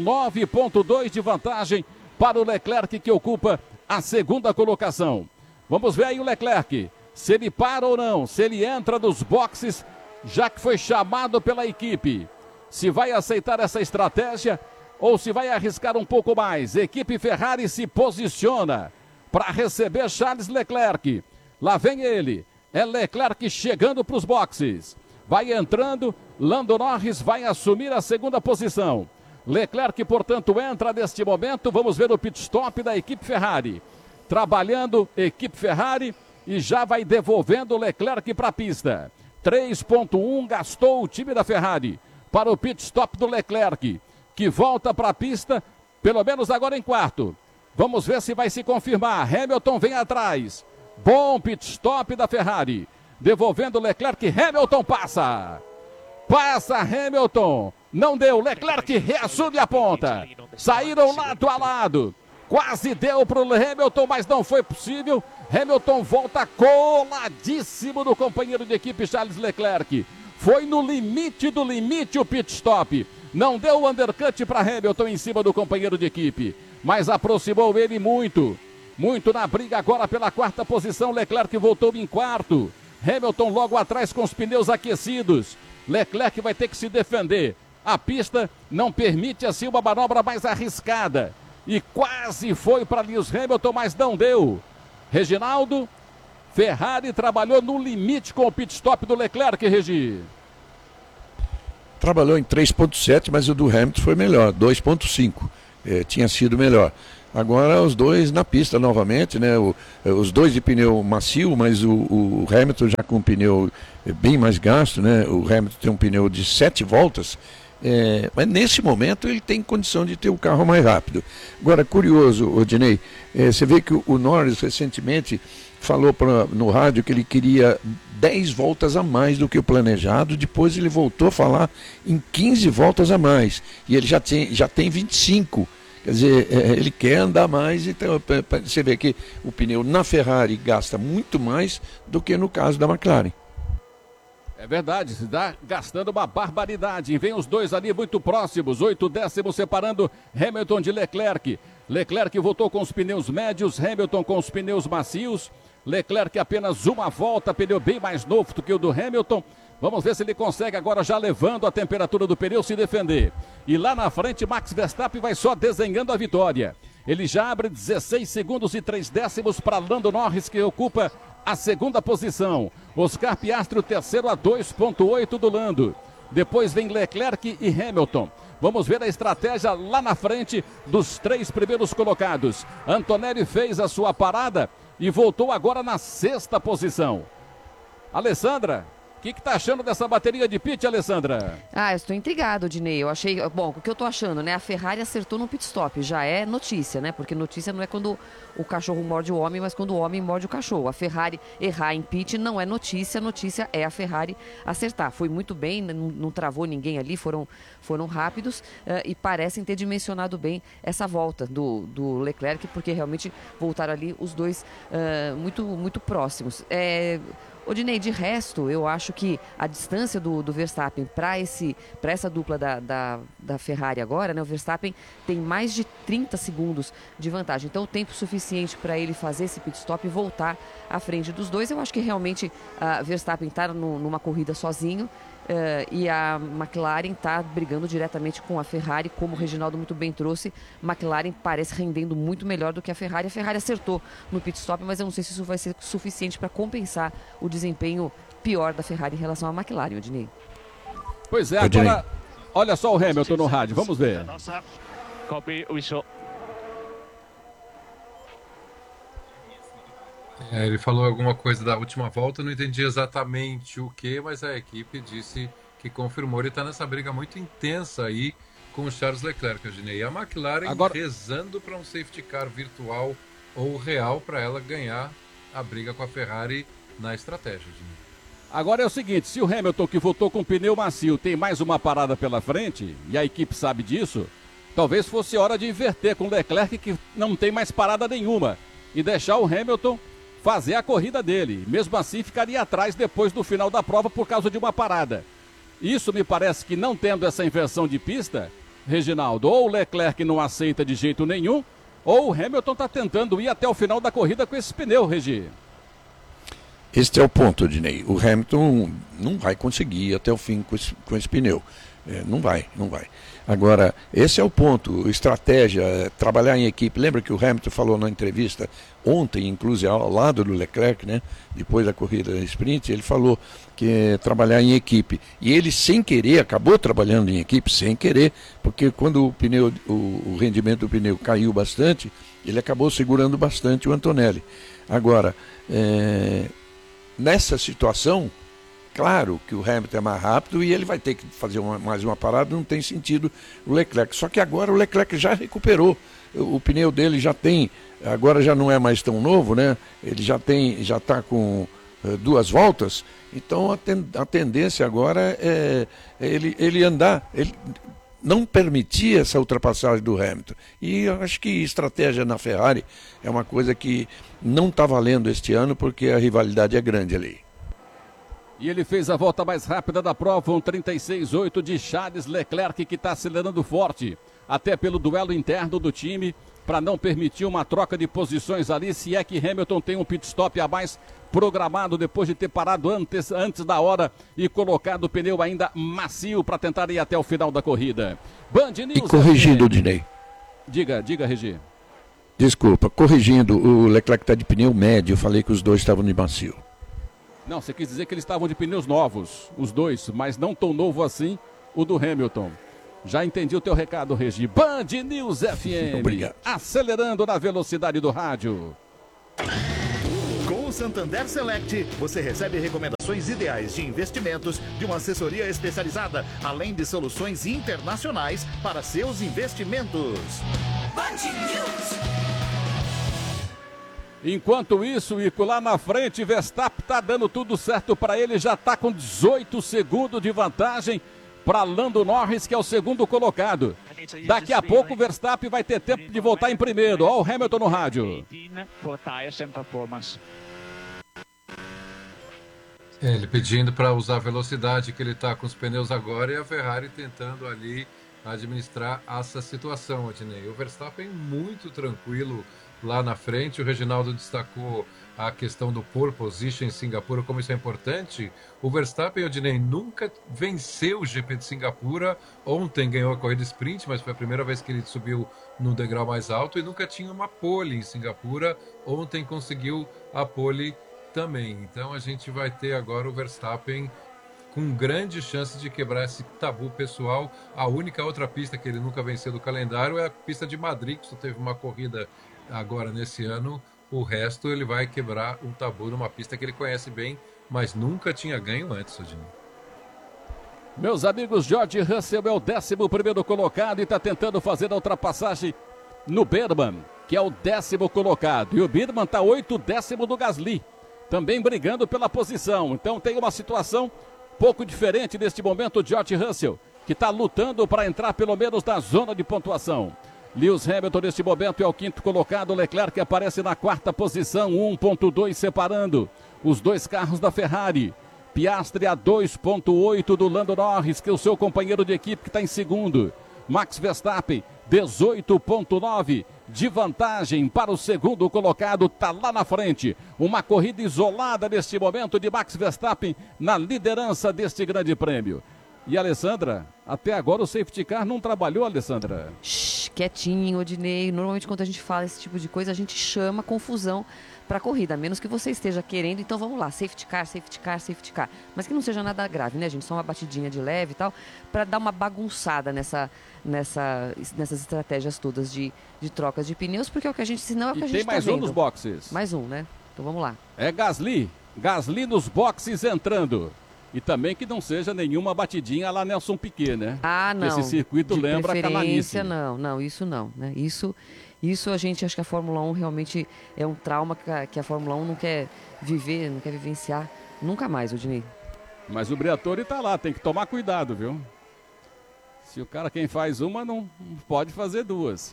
9,2 de vantagem para o Leclerc, que ocupa a segunda colocação. Vamos ver aí o Leclerc, se ele para ou não, se ele entra nos boxes, já que foi chamado pela equipe. Se vai aceitar essa estratégia ou se vai arriscar um pouco mais. Equipe Ferrari se posiciona para receber Charles Leclerc. Lá vem ele, é Leclerc chegando para os boxes. Vai entrando, Lando Norris vai assumir a segunda posição. Leclerc, portanto, entra neste momento. Vamos ver o pit stop da equipe Ferrari. Trabalhando, equipe Ferrari, e já vai devolvendo Leclerc para a pista. 3,1 gastou o time da Ferrari para o pit stop do Leclerc, que volta para a pista, pelo menos agora em quarto. Vamos ver se vai se confirmar. Hamilton vem atrás. Bom pit stop da Ferrari. Devolvendo Leclerc, Hamilton passa. Passa Hamilton. Não deu, Leclerc reassume a ponta. Saíram lado a lado. Quase deu para o Hamilton, mas não foi possível. Hamilton volta coladíssimo do companheiro de equipe Charles Leclerc. Foi no limite do limite o pit stop. Não deu o undercut para Hamilton em cima do companheiro de equipe, mas aproximou ele muito. Muito na briga agora pela quarta posição. Leclerc voltou em quarto. Hamilton logo atrás com os pneus aquecidos. Leclerc vai ter que se defender. A pista não permite assim uma manobra mais arriscada. E quase foi para Lewis Hamilton, mas não deu. Reginaldo, Ferrari trabalhou no limite com o pit stop do Leclerc, Regi. Trabalhou em 3,7, mas o do Hamilton foi melhor, 2,5. tinha sido melhor. Agora os dois na pista novamente, né? Os dois de pneu macio, mas o Hamilton já com um pneu bem mais gasto, né? O Hamilton tem um pneu de 7 voltas, mas nesse momento ele tem condição de ter o carro mais rápido. Agora, curioso, Odinei, você vê que o Norris recentemente falou no rádio que ele queria 10 voltas a mais do que o planejado, depois ele voltou a falar em 15 voltas a mais, e ele já tem 25. Quer dizer, ele quer andar mais, então você vê que o pneu na Ferrari gasta muito mais do que no caso da McLaren. É verdade, se está gastando uma barbaridade. E vem os dois ali muito próximos, 8 décimos separando Hamilton de Leclerc. Leclerc voltou com os pneus médios, Hamilton com os pneus macios. Leclerc apenas uma volta, pneu bem mais novo do que o do Hamilton. Vamos ver se ele consegue agora, já levando a temperatura do pneu, se defender. E lá na frente, Max Verstappen vai só desenhando a vitória. Ele já abre 16 segundos e 3 décimos para Lando Norris, que ocupa a segunda posição. Oscar Piastri, o terceiro, a 2,8 do Lando. Depois vem Leclerc e Hamilton. Vamos ver a estratégia lá na frente dos 3 primeiros colocados. Antonelli fez a sua parada e voltou agora na 6ª posição. Alessandra, o que está achando dessa bateria de pit, Alessandra? Eu estou intrigado, Dinei. Eu achei... Bom, o que eu estou achando, né? A Ferrari acertou no pit stop. Já é notícia, né? Porque notícia não é quando o cachorro morde o homem, mas quando o homem morde o cachorro. A Ferrari errar em pit não é notícia. Notícia é a Ferrari acertar. Foi muito bem, não travou ninguém ali, foram rápidos e parecem ter dimensionado bem essa volta do Leclerc, porque realmente voltaram ali os dois muito próximos. Odinei, de resto, eu acho que a distância do Verstappen para essa dupla da Ferrari agora, né? O Verstappen tem mais de 30 segundos de vantagem. Então, o tempo suficiente para ele fazer esse pit stop e voltar à frente dos dois. Eu acho que realmente a Verstappen está numa corrida sozinho. E a McLaren está brigando diretamente com a Ferrari, como o Reginaldo muito bem trouxe. McLaren parece rendendo muito melhor do que a Ferrari. A Ferrari acertou no pit stop, mas eu não sei se isso vai ser suficiente para compensar o desempenho pior da Ferrari em relação à McLaren, Odinei. Pois é, agora olha só o Hamilton no rádio, vamos ver. Ele falou alguma coisa da última volta, não entendi exatamente o que, mas a equipe disse que confirmou. Ele está nessa briga muito intensa aí com o Charles Leclerc, Odinei. E a McLaren rezando para um safety car virtual ou real para ela ganhar a briga com a Ferrari na estratégia, Odinei. Agora é o seguinte, se o Hamilton, que voltou com pneu macio, tem mais uma parada pela frente, e a equipe sabe disso, talvez fosse hora de inverter com o Leclerc, que não tem mais parada nenhuma, e deixar o Hamilton fazer a corrida dele. Mesmo assim, ficaria atrás depois do final da prova por causa de uma parada. Isso me parece que, não tendo essa inversão de pista, Reginaldo, ou o Leclerc não aceita de jeito nenhum, ou o Hamilton está tentando ir até o final da corrida com esse pneu, Regi. Este é o ponto, Odinei. O Hamilton não vai conseguir ir até o fim com esse pneu. Não vai. Agora, esse é o ponto, estratégia, trabalhar em equipe. Lembra que o Hamilton falou na entrevista ontem, inclusive ao lado do Leclerc, né? Depois da corrida sprint, ele falou que trabalhar em equipe. E ele, sem querer, acabou trabalhando em equipe, sem querer, porque quando o rendimento do pneu caiu bastante, ele acabou segurando bastante o Antonelli. Agora, nessa situação, claro que o Hamilton é mais rápido e ele vai ter que fazer mais uma parada, não tem sentido o Leclerc. Só que agora o Leclerc já recuperou, o pneu dele já tem, agora já não é mais tão novo, né? Ele já está com 2 voltas, então a tendência agora é ele andar, ele não permitir essa ultrapassagem do Hamilton. E eu acho que estratégia na Ferrari é uma coisa que não está valendo este ano, porque a rivalidade é grande ali. E ele fez a volta mais rápida da prova, um 36,8 de Charles Leclerc, que está acelerando forte, até pelo duelo interno do time, para não permitir uma troca de posições ali, se é que Hamilton tem um pit stop a mais programado depois de ter parado antes da hora e colocado o pneu ainda macio para tentar ir até o final da corrida. Band News. E corrigindo, Dinei. Diga, Regi. Desculpa, corrigindo, o Leclerc está de pneu médio, eu falei que os dois estavam de macio. Não, você quis dizer que eles estavam de pneus novos, os dois, mas não tão novo assim o do Hamilton. Já entendi o teu recado, Regi. Band News FM. Obrigado. Acelerando na velocidade do rádio. Com o Santander Select, você recebe recomendações ideais de investimentos de uma assessoria especializada, além de soluções internacionais para seus investimentos. Enquanto isso, Ico, lá na frente, Verstappen tá dando tudo certo para ele, já tá com 18 segundos de vantagem para Lando Norris, que é o segundo colocado. Daqui a pouco o Verstappen vai ter tempo de voltar em primeiro. Olha o Hamilton no rádio. Ele pedindo para usar a velocidade que ele está com os pneus agora e a Ferrari tentando ali administrar essa situação, Odinei. O Verstappen muito tranquilo lá na frente. O Reginaldo destacou a questão do pole position em Singapura, como isso é importante. O Verstappen, Odinei, nunca venceu o GP de Singapura. Ontem ganhou a corrida sprint, mas foi a primeira vez que ele subiu no degrau mais alto e nunca tinha uma pole em Singapura. Ontem conseguiu a pole também. Então a gente vai ter agora o Verstappen com grande chance de quebrar esse tabu pessoal. A única outra pista que ele nunca venceu do calendário é a pista de Madrid, que só teve uma corrida agora nesse ano. O resto ele vai quebrar um tabu numa pista que ele conhece bem, mas nunca tinha ganho antes, Odinei. Meus amigos, George Russell é o 11º colocado e está tentando fazer a ultrapassagem no Birdman, que é o 10º colocado. E o Birdman está 8º do Gasly, também brigando pela posição. Então tem uma situação pouco diferente neste momento. O George Russell, que está lutando para entrar pelo menos na zona de pontuação. Lewis Hamilton neste momento é o 5º colocado. Leclerc que aparece na 4ª posição, 1.2 separando os dois carros da Ferrari. Piastri a 2.8 do Lando Norris, que é o seu companheiro de equipe, que está em segundo. Max Verstappen, 18.9 de vantagem para o segundo colocado, está lá na frente. Uma corrida isolada neste momento de Max Verstappen na liderança deste grande prêmio. E Alessandra, até agora o safety car não trabalhou, Alessandra? Quietinho, Odinei. Normalmente quando a gente fala esse tipo de coisa, a gente chama confusão para a corrida, a menos que você esteja querendo. Então vamos lá, safety car, safety car, safety car. Mas que não seja nada grave, né, gente? Só uma batidinha de leve e tal, para dar uma bagunçada nessas estratégias todas de trocas de pneus, porque é o que a gente, senão é o que a gente está vendo. E tem mais um nos boxes. Mais um, né? Então vamos lá. É Gasly nos boxes entrando. E também que não seja nenhuma batidinha lá Nelson Piquet, né? Ah, não. Esse circuito de lembra a canalice. Não, isso não, né? Isso a gente acha que a Fórmula 1 realmente é um trauma que a Fórmula 1 não quer viver, não quer vivenciar nunca mais, Odinei. Mas o Briatore tá lá, tem que tomar cuidado, viu? Se o cara quem faz uma não pode fazer duas.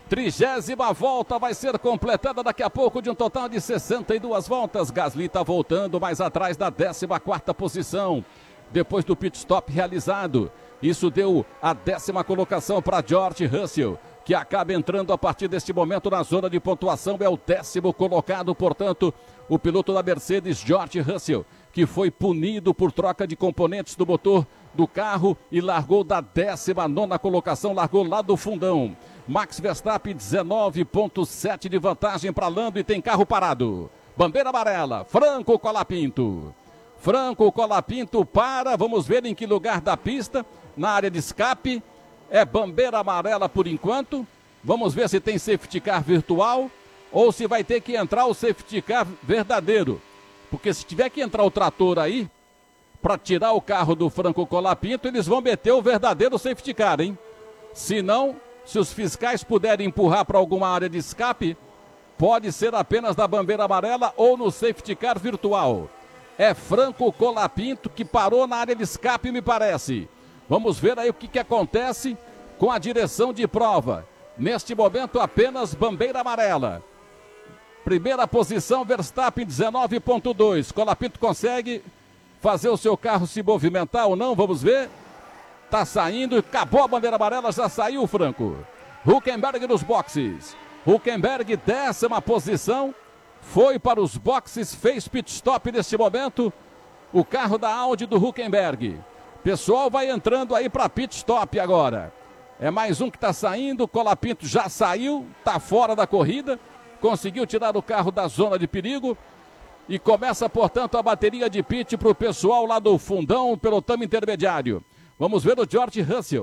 30ª volta vai ser completada daqui a pouco de um total de 62 voltas. Gasly está voltando mais atrás da 14ª posição, depois do pit stop realizado. Isso deu a 10ª colocação para George Russell, que acaba entrando a partir deste momento na zona de pontuação. É o 10º colocado, portanto, o piloto da Mercedes, George Russell, que foi punido por troca de componentes do motor do carro e largou da 19ª colocação, largou lá do fundão. Max Verstappen, 19.7 de vantagem para Lando e tem carro parado. Bandeira amarela, Franco Colapinto. Franco Colapinto para, vamos ver em que lugar da pista, na área de escape. É bandeira amarela por enquanto. Vamos ver se tem safety car virtual ou se vai ter que entrar o safety car verdadeiro. Porque se tiver que entrar o trator aí, para tirar o carro do Franco Colapinto, eles vão meter o verdadeiro safety car, hein? Se não, se os fiscais puderem empurrar para alguma área de escape, pode ser apenas da bandeira amarela ou no safety car virtual. É Franco Colapinto que parou na área de escape, me parece. Vamos ver aí o que acontece com a direção de prova. Neste momento, apenas bandeira amarela. Primeira posição, Verstappen, 19.2. Colapinto consegue fazer o seu carro se movimentar ou não? Vamos ver. Tá saindo, acabou a bandeira amarela, já saiu o Franco. Hülkenberg nos boxes. Hülkenberg, 10ª posição. Foi para os boxes, fez pit stop neste momento. O carro da Audi do Hülkenberg. Pessoal vai entrando aí para pit stop agora. É mais um que está saindo. Colapinto já saiu, está fora da corrida. Conseguiu tirar o carro da zona de perigo. E começa, portanto, a bateria de pit para o pessoal lá do fundão, pelotão intermediário. Vamos ver o George Russell.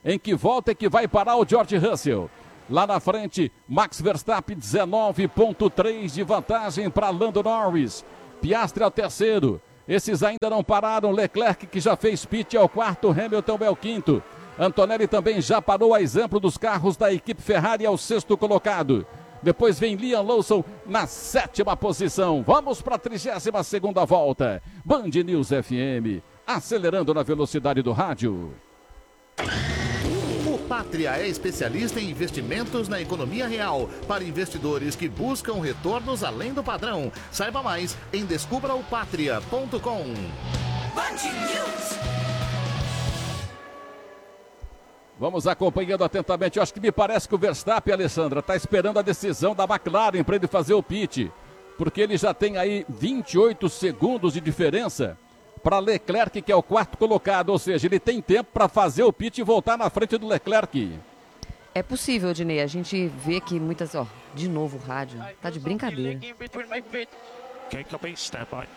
em que volta é que vai parar o George Russell. Lá na frente, Max Verstappen, 19,3 de vantagem para Lando Norris. Piastri é o terceiro. Esses ainda não pararam. Leclerc, que já fez pit, é o quarto. Hamilton é o quinto. Antonelli também já parou, a exemplo dos carros da equipe Ferrari, é o sexto colocado. Depois vem Liam Lawson na 7ª posição. Vamos para a 32ª volta. Band News FM, acelerando na velocidade do rádio. O Pátria é especialista em investimentos na economia real para investidores que buscam retornos além do padrão. Saiba mais em descubraopatria.com. Vamos acompanhando atentamente. Eu acho que me parece que o Verstappen, Alessandra, está esperando a decisão da McLaren para ele fazer o pit. Porque ele já tem aí 28 segundos de diferença para Leclerc, que é o quarto colocado. Ou seja, ele tem tempo para fazer o pit e voltar na frente do Leclerc. É possível, Dinei. A gente vê que muitas... Ó, de novo o rádio. Tá de brincadeira. Okay, copy, stand by.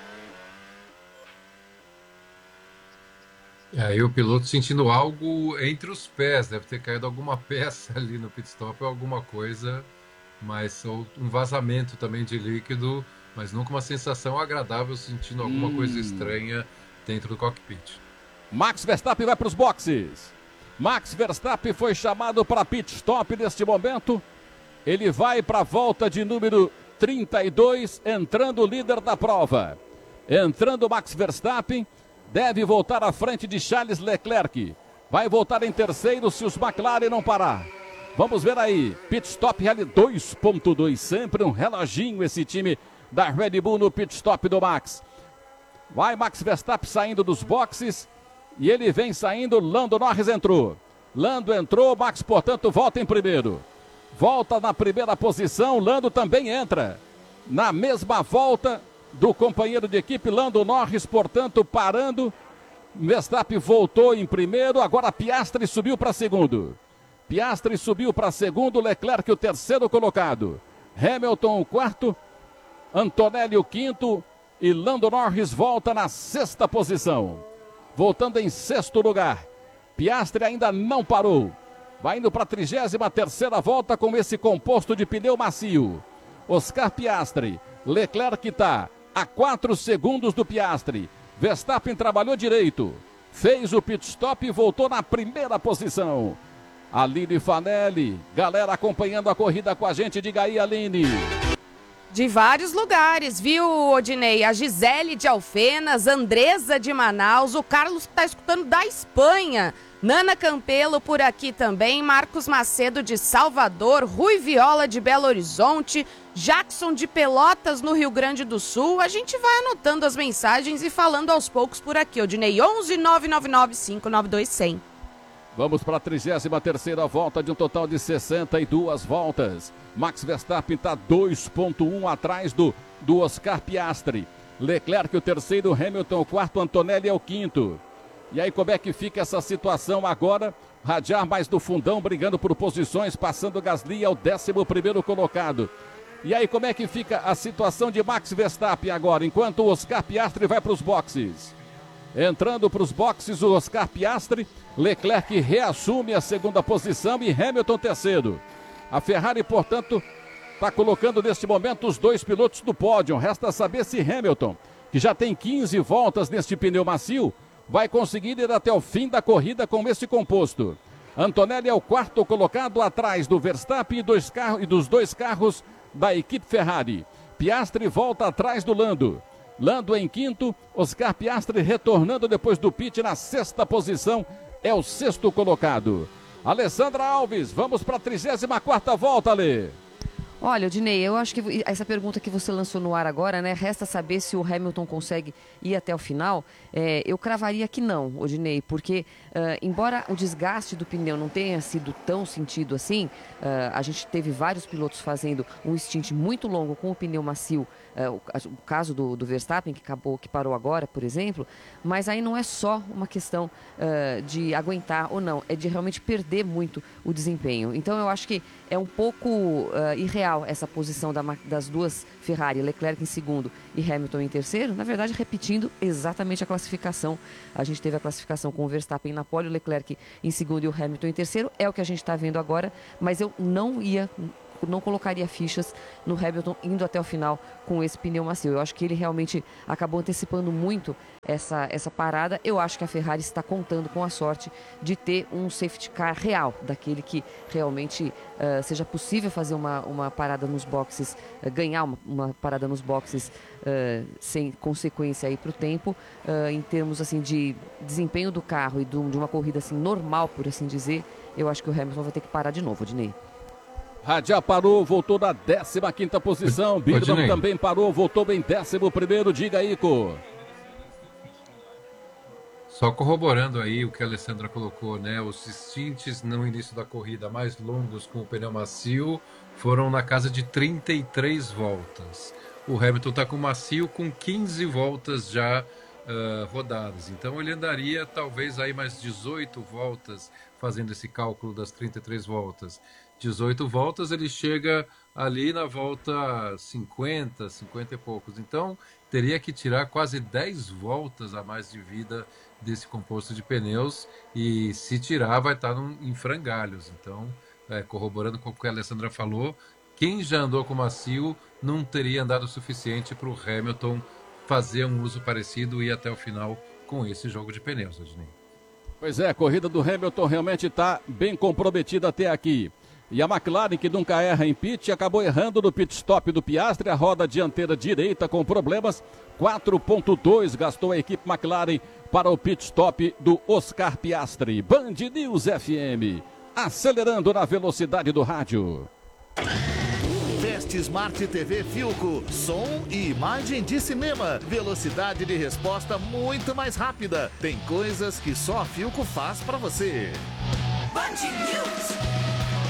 E aí o piloto sentindo algo entre os pés, deve ter caído alguma peça ali no pit stop ou alguma coisa, mas ou um vazamento também de líquido, mas nunca uma sensação agradável, sentindo alguma coisa estranha dentro do cockpit. Max Verstappen vai para os boxes. Max Verstappen foi chamado para pit stop neste momento. Ele vai para a volta de número 32, entrando o líder da prova. Entrando Max Verstappen. Deve voltar à frente de Charles Leclerc. Vai voltar em terceiro se os McLaren não parar. Vamos ver aí. Pit stop Rally 2.2. Sempre um reloginho esse time da Red Bull no pit stop do Max. Vai Max Verstappen saindo dos boxes. E ele vem saindo. Lando Norris entrou. Lando entrou. Max, portanto, volta em primeiro. Volta na primeira posição. Lando também entra. Na mesma volta do companheiro de equipe, Lando Norris, portanto, parando. Verstappen voltou em primeiro, agora Piastri subiu para segundo. Piastri subiu para segundo, Leclerc o terceiro colocado. Hamilton o quarto, Antonelli o quinto e Lando Norris volta na 6ª posição. Voltando em 6º lugar. Piastri ainda não parou. Vai indo para a 33ª volta com esse composto de pneu macio. Oscar Piastri, Leclerc está a 4 segundos do Piastri. Verstappen trabalhou direito, fez o pit stop e voltou na primeira posição. Aline Fanelli, galera acompanhando a corrida com a gente, diga aí, Aline. De vários lugares, viu, Odinei? A Gisele de Alfenas, Andresa de Manaus, o Carlos que está escutando da Espanha, Nana Campelo por aqui também, Marcos Macedo de Salvador, Rui Viola de Belo Horizonte, Jackson de Pelotas no Rio Grande do Sul. A gente vai anotando as mensagens e falando aos poucos por aqui, Odinei. 11 999 592 100. Vamos para a 33ª volta de um total de 62 voltas. Max Verstappen está 2,1 atrás do Oscar Piastri. Leclerc o terceiro, Hamilton o quarto, Antonelli é o quinto. E aí como é que fica essa situação agora? Radiar mais do fundão, brigando por posições, passando Gasly é o 11º colocado. E aí como é que fica a situação de Max Verstappen agora, enquanto o Oscar Piastri vai para os boxes? Entrando para os boxes o Oscar Piastri, Leclerc reassume a 2ª posição e Hamilton terceiro. A Ferrari, portanto, está colocando neste momento os 2 pilotos do pódio. Resta saber se Hamilton, que já tem 15 voltas neste pneu macio, vai conseguir ir até o fim da corrida com esse composto. Antonelli é o 4º colocado atrás do Verstappen e dos 2 carros da equipe Ferrari. Piastri volta atrás do Lando. Lando em quinto, Oscar Piastri retornando depois do pit na 6ª posição, é o 6º colocado. Alessandra Alves, vamos para a 34ª volta, Alê. Olha, Odinei, eu acho que essa pergunta que você lançou no ar agora, né? Resta saber se o Hamilton consegue ir até o final. Eu cravaria que não, Odinei, porque embora o desgaste do pneu não tenha sido tão sentido assim, a gente teve vários pilotos fazendo um stint muito longo com o pneu macio o caso do Verstappen, que parou agora, por exemplo, mas aí não é só uma questão de aguentar ou não, é de realmente perder muito o desempenho. Então eu acho que é um pouco irreal essa posição das duas Ferrari, Leclerc em segundo e Hamilton em terceiro, na verdade repetindo exatamente a classificação. A gente teve a classificação com o Verstappen na pole, o Leclerc em segundo e o Hamilton em terceiro, é o que a gente está vendo agora, mas eu não colocaria fichas no Hamilton indo até o final com esse pneu macio. Eu acho que ele realmente acabou antecipando muito essa parada. Eu acho que a Ferrari está contando com a sorte de ter um safety car real, daquele que realmente seja possível fazer uma parada nos boxes, ganhar uma parada nos boxes sem consequência aí para o tempo. Em termos assim de desempenho do carro e de uma corrida assim normal, por assim dizer, eu acho que o Hamilton vai ter que parar de novo, Dinei. Radiar parou, voltou na 15ª posição. Birman também parou, voltou bem 11º. Diga aí, Ico. Só corroborando aí o que a Alessandra colocou, né? Os stints no início da corrida mais longos com o pneu macio foram na casa de 33 voltas. O Hamilton está com o macio com 15 voltas já rodadas. Então ele andaria talvez aí mais 18 voltas, fazendo esse cálculo das 33 voltas. 18 voltas, ele chega ali na volta 50 e poucos. Então, teria que tirar quase 10 voltas a mais de vida desse composto de pneus e se tirar vai estar em frangalhos. Então, corroborando com o que a Alessandra falou, quem já andou com macio não teria andado o suficiente para o Hamilton fazer um uso parecido e ir até o final com esse jogo de pneus, Adnei. Pois é, a corrida do Hamilton realmente está bem comprometida até aqui. E a McLaren, que nunca erra em pit, acabou errando no pit stop do Piastri. A roda dianteira direita com problemas. 4.2 gastou a equipe McLaren para o pit stop do Oscar Piastri. Band News FM, acelerando na velocidade do rádio. Teste Smart TV Philco, som e imagem de cinema, velocidade de resposta muito mais rápida. Tem coisas que só a Philco faz para você. Band News.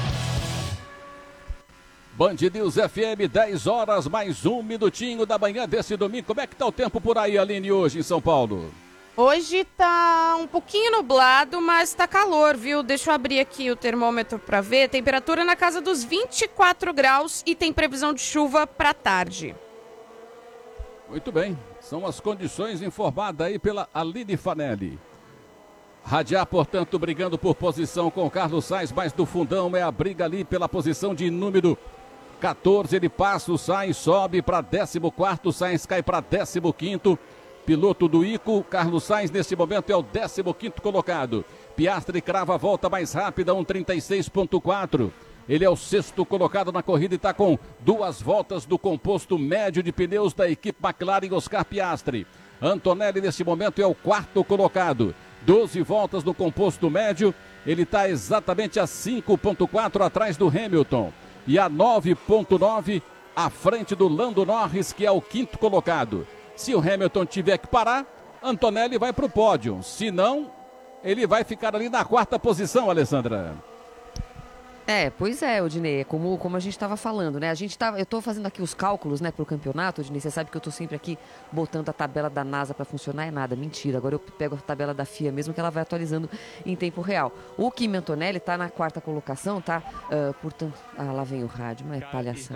Band News FM, 10 horas, mais um minutinho da manhã desse domingo. Como é que tá o tempo por aí, Aline, hoje em São Paulo? Hoje tá um pouquinho nublado, mas tá calor, viu? Deixa eu abrir aqui o termômetro para ver. Temperatura na casa dos 24 graus e tem previsão de chuva para tarde. Muito bem, são as condições informadas aí pela Aline Fanelli. Radiar, portanto, brigando por posição com o Carlos Sainz, mas do fundão é a briga ali pela posição de número 14, ele passa, o Sainz sobe para 14º, o Sainz cai para 15º, piloto do Ico, Carlos Sainz nesse momento é o 15º colocado. Piastri crava a volta mais rápida, 1:36.4, ele é o 6º colocado na corrida e está com 2 voltas do composto médio de pneus da equipe McLaren, Oscar Piastri. Antonelli nesse momento é o 4º colocado, 12 voltas no composto médio, ele está exatamente a 5.4 atrás do Hamilton. E a 9.9 à frente do Lando Norris, que é o 5º colocado. Se o Hamilton tiver que parar, Antonelli vai para o pódio. Se não, ele vai ficar ali na 4ª posição, Alessandra. Pois é, Odinei, como a gente estava falando, né? Eu estou fazendo aqui os cálculos, né, para o campeonato, Odinei, você sabe que eu estou sempre aqui botando a tabela da NASA para funcionar, é nada, mentira, agora eu pego a tabela da FIA mesmo, que ela vai atualizando em tempo real. O Kimi Antonelli está na 4ª colocação, tá? Portanto, lá vem o rádio, mas é palhação.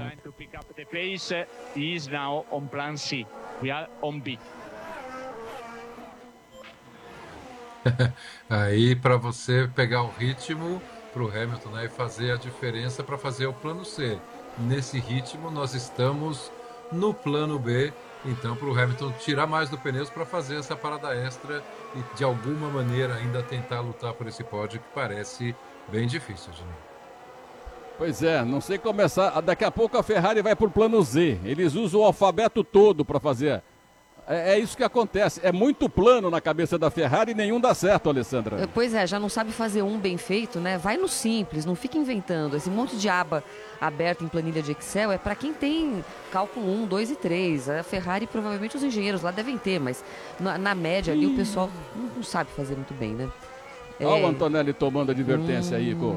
Aí, para você pegar o ritmo para o Hamilton, né, e fazer a diferença para fazer o plano C. Nesse ritmo, nós estamos no plano B, então para o Hamilton tirar mais do pneus para fazer essa parada extra e de alguma maneira ainda tentar lutar por esse pódio que parece bem difícil, Gini. Pois é, não sei começar. Daqui a pouco a Ferrari vai para o plano Z. Eles usam o alfabeto todo para fazer. É isso que acontece. É muito plano na cabeça da Ferrari e nenhum dá certo, Alessandra. Pois é, já não sabe fazer um bem feito, né? Vai no simples, não fica inventando. Esse monte de aba aberta em planilha de Excel é para quem tem cálculo 1, 2 e 3. A Ferrari, provavelmente os engenheiros lá devem ter, mas na média ali o pessoal não sabe fazer muito bem, né? Olha o Antonelli tomando advertência aí, Ico.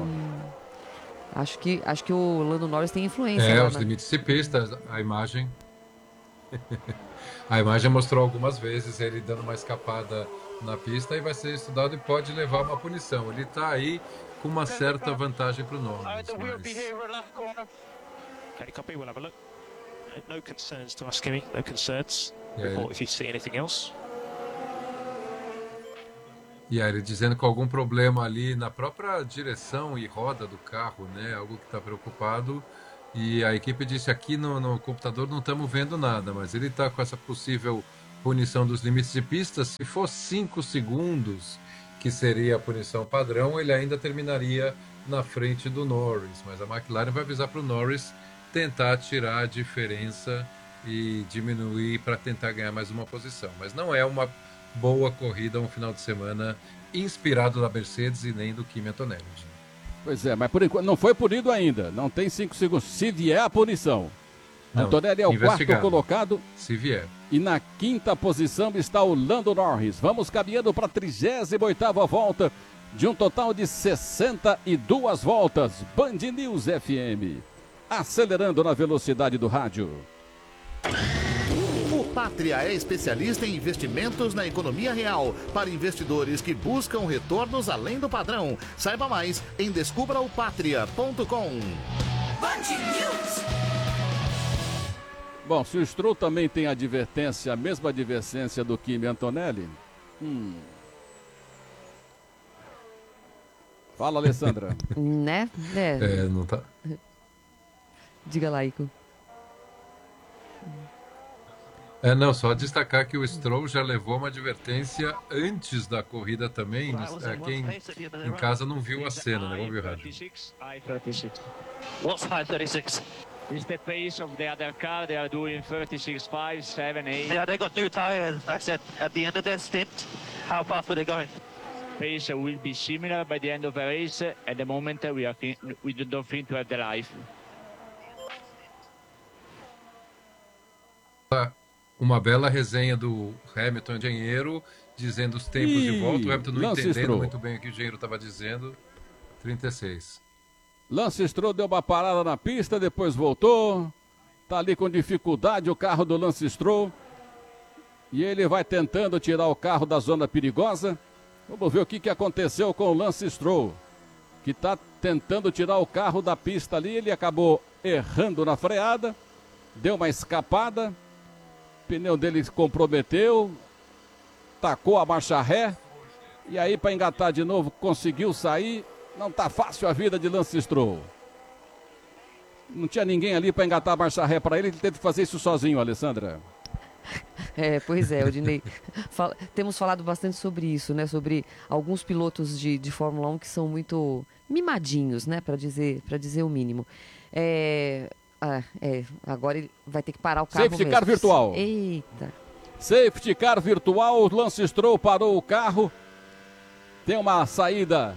Acho que o Lando Norris tem influência. Os limites de pista, a imagem. A imagem mostrou algumas vezes ele dando uma escapada na pista e vai ser estudado e pode levar uma punição. Ele está aí com uma certa vantagem para o Norris. Okay, copy, we'll have a look. No concerns to us, Kimi. No concerns. Report if you see anything else. E aí ele dizendo com algum problema ali na própria direção e roda do carro, né? Algo que está preocupado. E a equipe disse aqui no computador não estamos vendo nada, mas ele está com essa possível punição dos limites de pista. Se for 5 segundos, que seria a punição padrão, ele ainda terminaria na frente do Norris. Mas a McLaren vai avisar para o Norris tentar tirar a diferença e diminuir para tentar ganhar mais uma posição. Mas não é uma boa corrida, um final de semana inspirado na Mercedes e nem do Kimi Antonelli. Pois é, mas por enquanto não foi punido ainda. Não tem 5 segundos. Se vier a punição. Não, Antonelli é o quarto colocado. Se vier. E na quinta posição está o Lando Norris. Vamos caminhando para a 38ª volta de um total de 62 voltas. Band News FM. Acelerando na velocidade do rádio. O Pátria é especialista em investimentos na economia real para investidores que buscam retornos além do padrão. Saiba mais em descubraopatria.com. Bom, se o Stroll também tem advertência, a mesma advertência do Kimi Antonelli. Fala, Alessandra. Né? Não tá. Diga lá, Ico. Não, só destacar que o Stroll já levou uma advertência antes da corrida também. Quem em casa não viu a cena, né? Vamos ver o rádio. What's high 36? It's the pace of the other car. They are doing 36.5, 7, 8. Yeah, they got new tires. I said at the end of their stint, how fast were they going? Pace will be similar by the end of the race. At the moment, we don't think to have the life. Uma bela resenha do Hamilton, engenheiro, dizendo os tempos de volta. O Hamilton não entendendo muito bem o que o engenheiro estava dizendo. 36. Lance Stroll deu uma parada na pista, depois voltou. Tá ali com dificuldade o carro do Lance Stroll. E ele vai tentando tirar o carro da zona perigosa. Vamos ver o que aconteceu com o Lance Stroll, que está tentando tirar o carro da pista ali. Ele acabou errando na freada, deu uma escapada. O pneu dele se comprometeu, tacou a marcha ré, e aí para engatar de novo conseguiu sair. Não tá fácil a vida de Lance Stroll. Não tinha ninguém ali para engatar a marcha ré para ele teve que fazer isso sozinho, Alessandra. Pois é, Odinei. Temos falado bastante sobre isso, né? Sobre alguns pilotos de Fórmula 1 que são muito mimadinhos, né? Para dizer o mínimo. Agora ele vai ter que parar o carro. Safety car virtual. Eita. Safety car virtual, o Lance Stroll parou o carro. Tem uma saída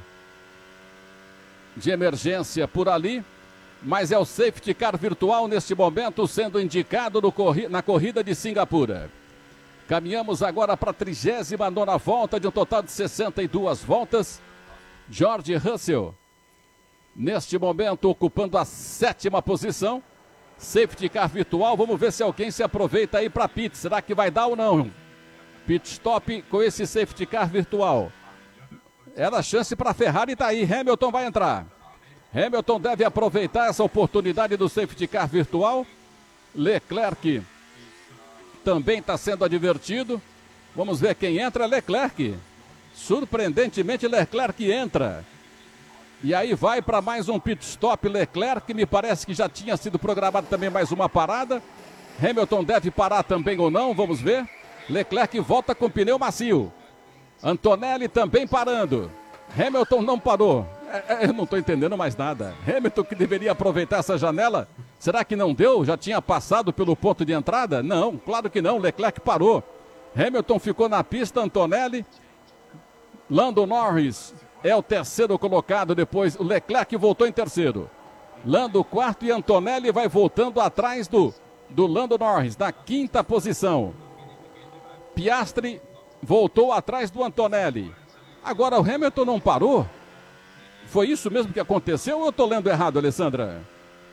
de emergência por ali, mas é o safety car virtual neste momento sendo indicado na corrida de Singapura. Caminhamos agora para a 39ª volta de um total de 62 voltas. George Russell, neste momento, ocupando a 7ª posição. Safety car virtual, vamos ver se alguém se aproveita aí para pit. Será que vai dar ou não? Pit stop com esse safety car virtual. Era a chance para a Ferrari, tá aí. Hamilton vai entrar. Hamilton deve aproveitar essa oportunidade do safety car virtual. Leclerc também está sendo advertido. Vamos ver quem entra. Leclerc. Surpreendentemente, Leclerc entra. E aí vai para mais um pit stop. Leclerc, me parece que já tinha sido programado também mais uma parada. Hamilton deve parar também ou não, vamos ver. Leclerc volta com pneu macio. Antonelli também parando. Hamilton não parou. Eu não estou entendendo mais nada. Hamilton que deveria aproveitar essa janela. Será que não deu? Já tinha passado pelo ponto de entrada? Não, claro que não. Leclerc parou. Hamilton ficou na pista. Antonelli. Lando Norris é o terceiro colocado depois. O Leclerc voltou em terceiro. Lando quarto e Antonelli vai voltando atrás do Lando Norris na 5ª posição. Piastri voltou atrás do Antonelli. Agora o Hamilton não parou? Foi isso mesmo que aconteceu ou eu estou lendo errado, Alessandra?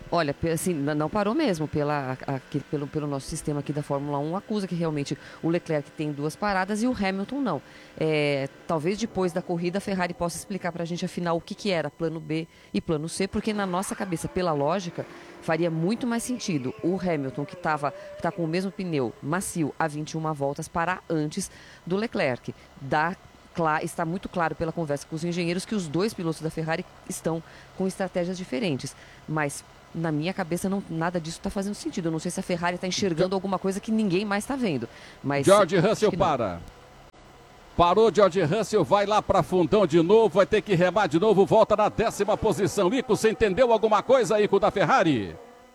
Olha, assim, não parou mesmo pelo nosso sistema aqui da Fórmula 1, acusa que realmente o Leclerc tem 2 paradas e o Hamilton não. Talvez depois da corrida a Ferrari possa explicar para a gente afinal o que era plano B e plano C, porque na nossa cabeça, pela lógica, faria muito mais sentido o Hamilton, que tá com o mesmo pneu macio a 21 voltas, parar antes do Leclerc. Está muito claro pela conversa com os engenheiros que os 2 pilotos da Ferrari estão com estratégias diferentes, mas na minha cabeça nada disso está fazendo sentido. Eu não sei se a Ferrari está enxergando alguma coisa que ninguém mais está vendo. Mas George Russell parou. George Russell, vai lá para fundão de novo, vai ter que remar de novo, volta na 10ª posição. Ico, você entendeu alguma coisa, Ico, da Ferrari?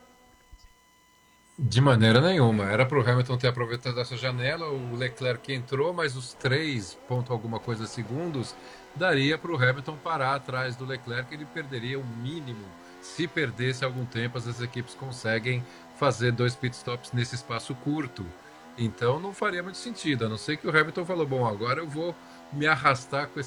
De maneira nenhuma. Era para o Hamilton ter aproveitado essa janela, o Leclerc entrou, mas os 3 ponto alguma coisa segundos daria para o Hamilton parar atrás do Leclerc, ele perderia o mínimo. Se perdesse algum tempo, as equipes conseguem fazer 2 pitstops nesse espaço curto. Então não faria muito sentido, a não ser que o Hamilton falou, bom, agora eu vou me arrastar com